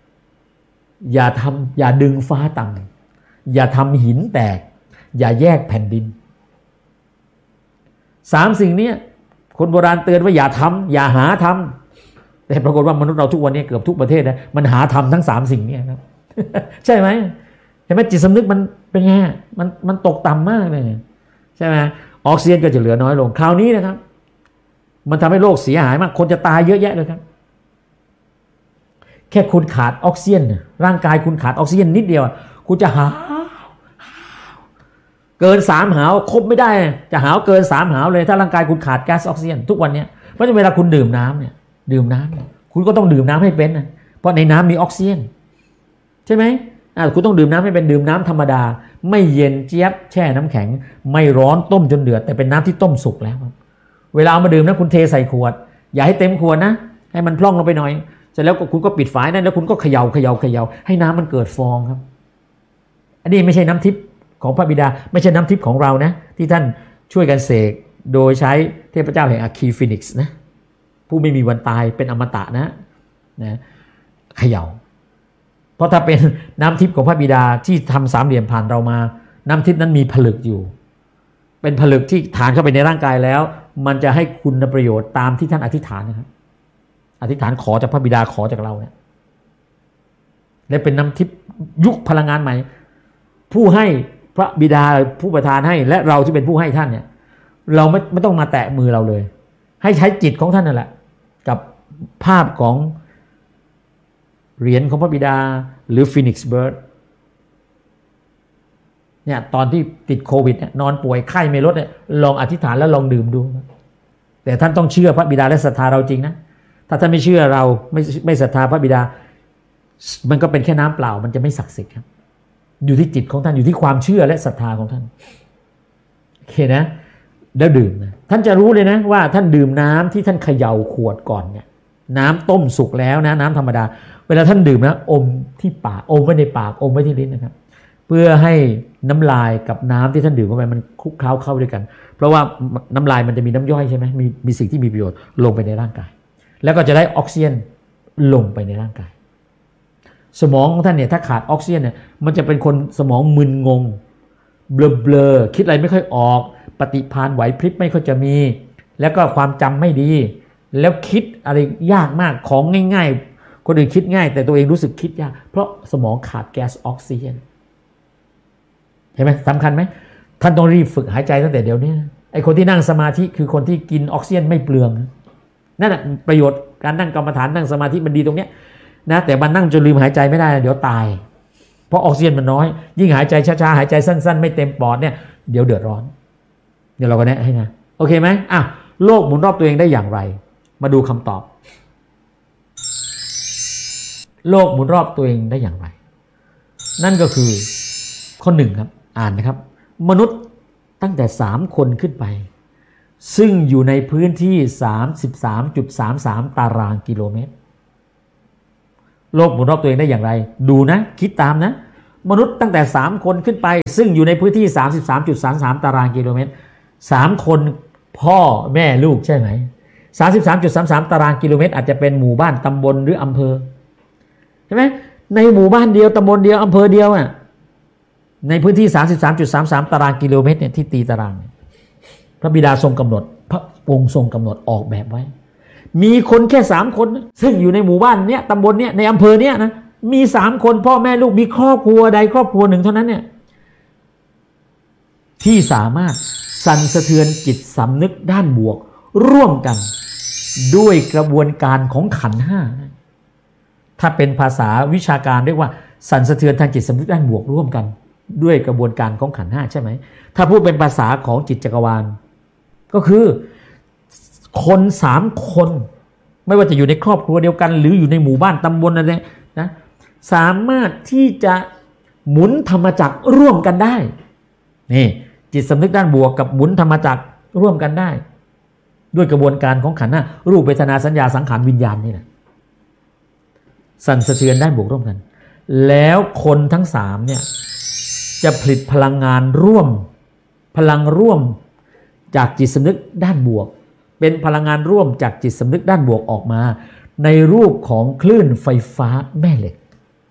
Speaker 1: อย่าดึงฟ้าต่ำอย่าทำหินแตกอย่าแยกแผ่นดิน3สิ่งนี้คนโบราณเตือนว่าอย่าทำอย่าหาทำแต่ปรากฏว่ามนุษย์เราทุกวันนี้เกือบทุกประเทศนะมันหาทำทั้ง3สิ่งนี้ครับ ใช่ไหมเห็นไหมจิตสำนึกมันเป็นไงมันตกต่ำมากเลยใช่ไหมออกซิเจนก็จะเหลือน้อยลงคราวนี้นะครับมันทำให้โลกเสียหายมากคนจะตายเยอะแยะเลยครับแค่คุณขาดออกซิเจนร่างกายคุณขาดออกซิเจนนิดเดียวคุณจะหาวเกิน3หาวครบไม่ได้จะหาวเกิน3หาวเลยถ้าร่างกายคุณขาดแก๊สออกซิเจนทุกวันนี้เพราะฉะนั้นเวลาคุณดื่มน้ำเนี่ยคุณก็ต้องดื่มน้ำให้เป็นนะเพราะในน้ำมีออกซิเจนใช่ไหมคุณต้องดื่มน้ำให้เป็นดื่มน้ำธรรมดาไม่เย็นเจี๊ยบแช่น้ำแข็งไม่ร้อนต้มจนเดือดแต่เป็นน้ำที่ต้มสุกแล้วเวลาเอามาดื่มนะคุณเทใส่ขวดอย่าให้เต็มขวดนะให้มันพร่องลงไปหน่อยเสร็จแล้วคุณก็ปิดฝานั่นแล้วคุณก็เขย่าให้น้ำมันเกิดฟองครับอันนี้ไม่ใช่น้ำทิพย์ของพระบิดาไม่ใช่น้ำทิพย์ของเรานะที่ท่านช่วยกันเสกโดยใช้เทพเจ้าแห่งอะคีฟินิกซ์นะผู้ไม่มีวันตายเป็นอมตะนะเขย่าเพราะถ้าเป็นน้ำทิพย์ของพระบิดาที่ทำ3เหลี่ยมผ่านเรามาน้ำทิพย์นั้นมีผลึกอยู่เป็นผลึกที่ฐานเข้าไปในร่างกายแล้วมันจะให้คุณประโยชน์ตามที่ท่านอธิษฐานนะครับอธิษฐานขอจากพระบิดาขอจากเราเนี่ยและเป็นน้ำทิพย์ยุคพลังงานใหม่ผู้ให้พระบิดาผู้ประทานให้และเราที่เป็นผู้ให้ท่านเนี่ยเราไม่ต้องมาแตะมือเราเลยให้ใช้จิตของท่านนั่นแหละกับภาพของเหรียญของพระบิดาหรือฟีนิกซ์เบิร์ดเนี่ยตอนที่ติดโควิดเนี่ยนอนป่วยไข้ไม่ลดเนี่ยลองอธิษฐานแล้วลองดื่มดูแต่ท่านต้องเชื่อพระบิดาและศรัทธาเราจริงนะถ้าท่านไม่เชื่อเราไม่ศรัทธาพระบิดามันก็เป็นแค่น้ำเปล่ามันจะไม่ศักดิ์สิทธิ์ครับอยู่ที่จิตของท่านอยู่ที่ความเชื่อและศรัทธาของท่านโอเคนะแล้วดื่มนะท่านจะรู้เลยนะว่าท่านดื่มน้ำที่ท่านเขย่าขวดก่อนเนี่ยน้ำต้มสุกแล้วนะน้ำธรรมดาเวลาท่านดื่มนะอมที่ปากอมไว้ในปากอมไว้ที่ลิ้นนะครับเพื่อให้น้ำลายกับน้ำที่ท่านดื่มเข้าไปมันคลุกเคล้าเข้าด้วยกันเพราะว่าน้ำลายมันจะมีน้ำย่อยใช่ไหมมีสิ่งที่มีประโยชน์ลงไปในร่างกายแล้วก็จะได้ออกซิเจนลงไปในร่างกายสมองของท่านเนี่ยถ้าขาดออกซิเจนเนี่ยมันจะเป็นคนสมองมึนงงเบลอคิดอะไรไม่ค่อยออกปฏิภาณไหวพริบไม่ค่อยจะมีแล้วก็ความจำไม่ดีแล้วคิดอะไรยากมากของง่ายๆคนอื่นคิดง่ายแต่ตัวเองรู้สึกคิดยากเพราะสมองขาดแก๊สออกซิเจนเห็นไหมสำคัญไหมท่านต้องรีบฝึกหายใจตั้งแต่เดี๋ยวนี้ไอ้คนที่นั่งสมาธิคือคนที่กินออกซิเจนไม่เปลืองนั่นแหะประโยชน์การนั่งกรรมฐานนั่งสมาธิมันดีตรงเนี้ยนะแต่มันนั่งจนลืมหายใจไม่ได้เดี๋ยวตายเพราะออกซิเจนมันน้อยยิ่งหายใจช้าๆหายใจสั้นๆไม่เต็มปอดเนี่ยเดี๋ยวเดือดร้อนเดี๋ยวเราก็แนะให้นะโอเคไหมโลกหมุนรอบตัวเองได้อย่างไรมาดูคำตอบโลกหมุนรอบตัวเองได้อย่างไรนั่นก็คือข้อ1ครับอ่านนะครับมนุษย์ตั้งแต่3คนขึ้นไปซึ่งอยู่ในพื้นที่ 33.33 ตารางกิโลเมตรโลกหมุนรอบตัวเองได้อย่างไรดูนะคิดตามนะมนุษย์ตั้งแต่3คนขึ้นไปซึ่งอยู่ในพื้นที่ 33.33 ตารางกิโลเมตร3คนพ่อแม่ลูกใช่ไหม 33.33 ตารางกิโลเมตรอาจจะเป็นหมู่บ้านตำบลหรืออำเภอใช่ไหมในหมู่บ้านเดียวตำบลเดียวอำเภอเดียวอ่ะในพื้นที่ 33.33 ตารางกิโลเมตรเนี่ยที่ตีตารางพระบิดาทรงกำหนดพระองค์ทรงกำหนดออกแบบไว้มีคนแค่3คนซึ่งอยู่ในหมู่บ้านเนี้ยตำบลเนี้ยในอำเภอเนี้ยนะมี3คนพ่อแม่ลูกมีครอบครัวใดครอบครัวหนึ่งเท่านั้นเนี่ยที่สามารถสั่นสะเทือนจิตสำนึกด้านบวกร่วมกันด้วยกระบวนการของขันธ์ห้าถ้าเป็นภาษาวิชาการเรียกว่าสั่นสะเทือนทางจิตสำนึกด้านบวกร่วมกันด้วยกระบวนการของขันธ์ห้าใช่ไหมถ้าพูดเป็นภาษาของจิตจักรวาลก็คือคน3คนไม่ว่าจะอยู่ในครอบครัวเดียวกันหรืออยู่ในหมู่บ้านตำบลอะไรนะสามารถที่จะหมุนธรรมจักรร่วมกันได้นี่จิตสำนึกด้านบวกกับหมุนธรรมจักรร่วมกันได้ด้วยกระบวนการของขันธ์ห้ารูปเวทนาสัญญาสังขารวิญญาณนี่แหละสั่นสะเทือนด้านบวกร่วมกันแล้วคนทั้ง3เนี่ยจะผลิตพลังงานร่วมพลังร่วมจากจิตสำนึกด้านบวกเป็นพลังงานร่วมจากจิตสำนึกด้านบวกออกมาในรูปของคลื่นไฟฟ้าแม่เหล็ก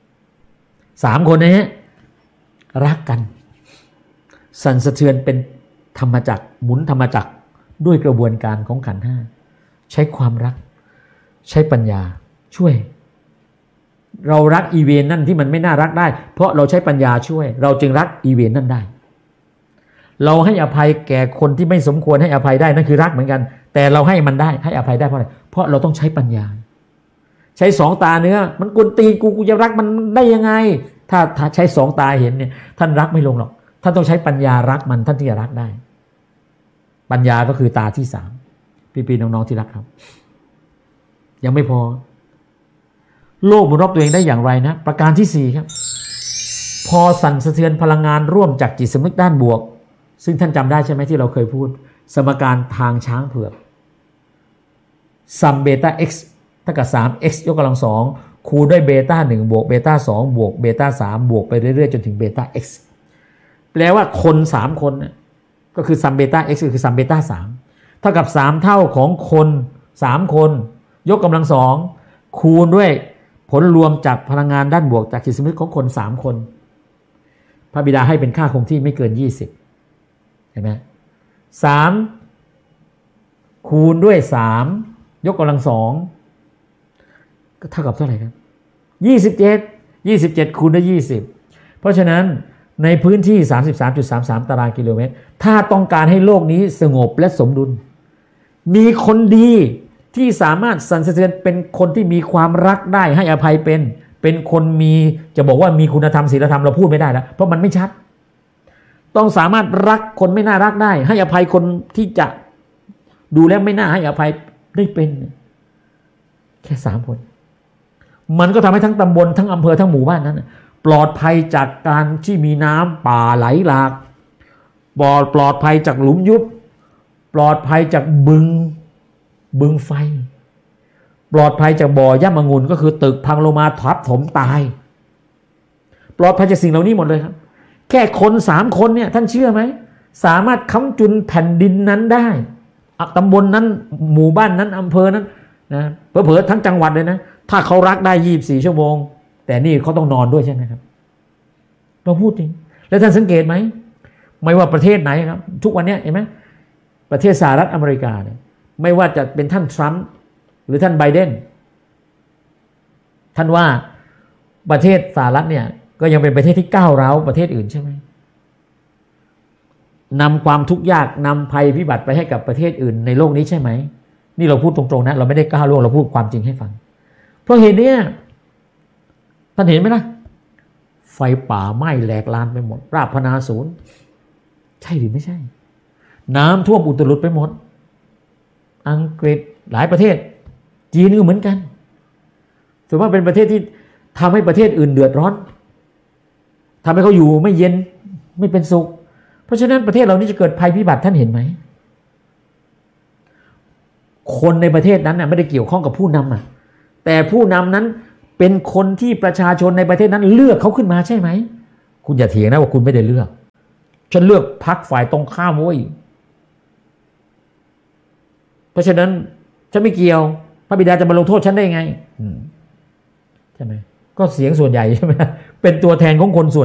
Speaker 1: 3คนนี้รักกันสั่นสะเทือนเป็นธรรมจักรหมุนธรรมจักรด้วยกระบวนการของขันธ์ห้าใช้ความรักใช้ปัญญาช่วยเรารักอีเวนต์นั่นที่มันไม่น่ารักได้เพราะเราใช้ปัญญาช่วยเราจึงรักอีเวนต์นั่นได้เราให้อภัยแก่คนที่ไม่สมควรให้อภัยได้นั่นคือรักเหมือนกันแต่เราให้มันได้ให้อภัยได้เพราะอะไรเพราะเราต้องใช้ปัญญาใช้2ตาเนื้อมันกวนตีนกูจะรักมันได้ยังไงถ้าใช้2ตาเห็นเนี่ยท่านรักไม่ลงหรอกท่านต้องใช้ปัญญารักมันท่านที่จะรักได้ปัญญาก็คือตาที่3พี่ๆน้องๆที่รักครับยังไม่พอโลกหมุนรอบตัวเองได้อย่างไรนะประการที่4ครับพอสั่นสะเทือนพลังงานร่วมจากจิตสำนึกด้านบวกซึ่งท่านจำได้ใช่ไหมที่เราเคยพูดสมการทางช้างเผือกซัมเบต้า x เท่ากับ 3x ยกกำลัง2คูณด้วยเบต้า1บวกเบต้า2บวกเบต้า3บวกไปเรื่อยๆจนถึงเบต้า x แปลว่าคน3คนก็คือซัมเบต้า x ก็คือซัมเบต้า3เท่ากับ3เท่าของคน3คนยกกำลัง2คูณด้วยผลรวมจากพลังงานด้านบวกจากจิตสำนึกของคน3คนพระบิดาให้เป็นค่าคงที่ไม่เกิน20เห็นไหม3คูณด้วย3ยกกำลัง2ก็เท่ากับเท่าไหร่ครับ27คูณด้วย20เพราะฉะนั้นในพื้นที่ 33.33 ตารางกิโลเมตรถ้าต้องการให้โลกนี้สงบและสมดุลมีคนดีที่สามารถสั่นสะเทือนเป็นคนที่มีความรักได้ให้อภัยเป็นคนมีจะบอกว่ามีคุณธรรมศีลธรรมเราพูดไม่ได้แล้วเพราะมันไม่ชัดต้องสามารถรักคนไม่น่ารักได้ให้อภัยคนที่จะดูแล้วไม่น่าให้อภัยได้เป็นแค่3คนมันก็ทำให้ทั้งตำบลทั้งอำเภอทั้งหมู่บ้านนั้นปลอดภัยจากการที่มีน้ำป่าไหลหลากปลอดภัยจากหลุมยุบปลอดภัยจากบึงไฟปลอดภัยจากบ่อย่ามงุ่นก็คือตึกพังลงมาทับถมตายปลอดภัยจากสิ่งเหล่านี้หมดเลยครับแค่คน3คนเนี่ยท่านเชื่อไหมสามารถค้ำจุนแผ่นดินนั้นได้ตำบลนั้นหมู่บ้านนั้นอำเภอนั้นนะเผลอๆทั้งจังหวัดเลยนะถ้าเขารักได้24ชั่วโมงแต่นี่เขาต้องนอนด้วยใช่ไหมครับเราพูดจริงแล้วท่านสังเกตไหมไม่ว่าประเทศไหนครับทุกวันนี้เห็นไหมประเทศสหรัฐอเมริกาเนี่ยไม่ว่าจะเป็นท่านทรัมป์หรือท่านไบเดนท่านว่าประเทศสหรัฐเนี่ยก็ยังเป็นประเทศที่ก้าวร้าวประเทศอื่นใช่ไหมนำความทุกข์ยากนำภัยพิบัติไปให้กับประเทศอื่นในโลกนี้ใช่ไหมนี่เราพูดตรงๆนะเราไม่ได้ก้าวล่วงเราพูดความจริงให้ฟังเพราะเหตุนี้ท่านเห็นไหมนะไฟป่าไหม้แหลกลานไปหมดราบพนาศูนย์ใช่หรือไม่ใช่น้ำท่วมอุตรุดไปหมดอังกฤษหลายประเทศจีนก็เหมือนกันถือว่าเป็นประเทศที่ทำให้ประเทศอื่นเดือดร้อนทำให้เขาอยู่ไม่เย็นไม่เป็นสุขเพราะฉะนั้นประเทศเรานี่จะเกิดภัยพิบัติท่านเห็นไหมคนในประเทศนั้นน่ะไม่ได้เกี่ยวข้องกับผู้นำอ่ะแต่ผู้นำนั้นเป็นคนที่ประชาชนในประเทศนั้นเลือกเขาขึ้นมาใช่ไหมคุณอย่าเถียงนะว่าคุณไม่ได้เลือกฉันเลือกพรรคฝ่ายตรงข้ามเว้ยเพราะฉะนั้นฉันไม่เกี่ยวพระบิดาจะมาลงโทษฉันได้ไงใช่ไหมก็เสียงส่วนใหญ่ใช่ไหมเป็นตัวแทนของคนส่วน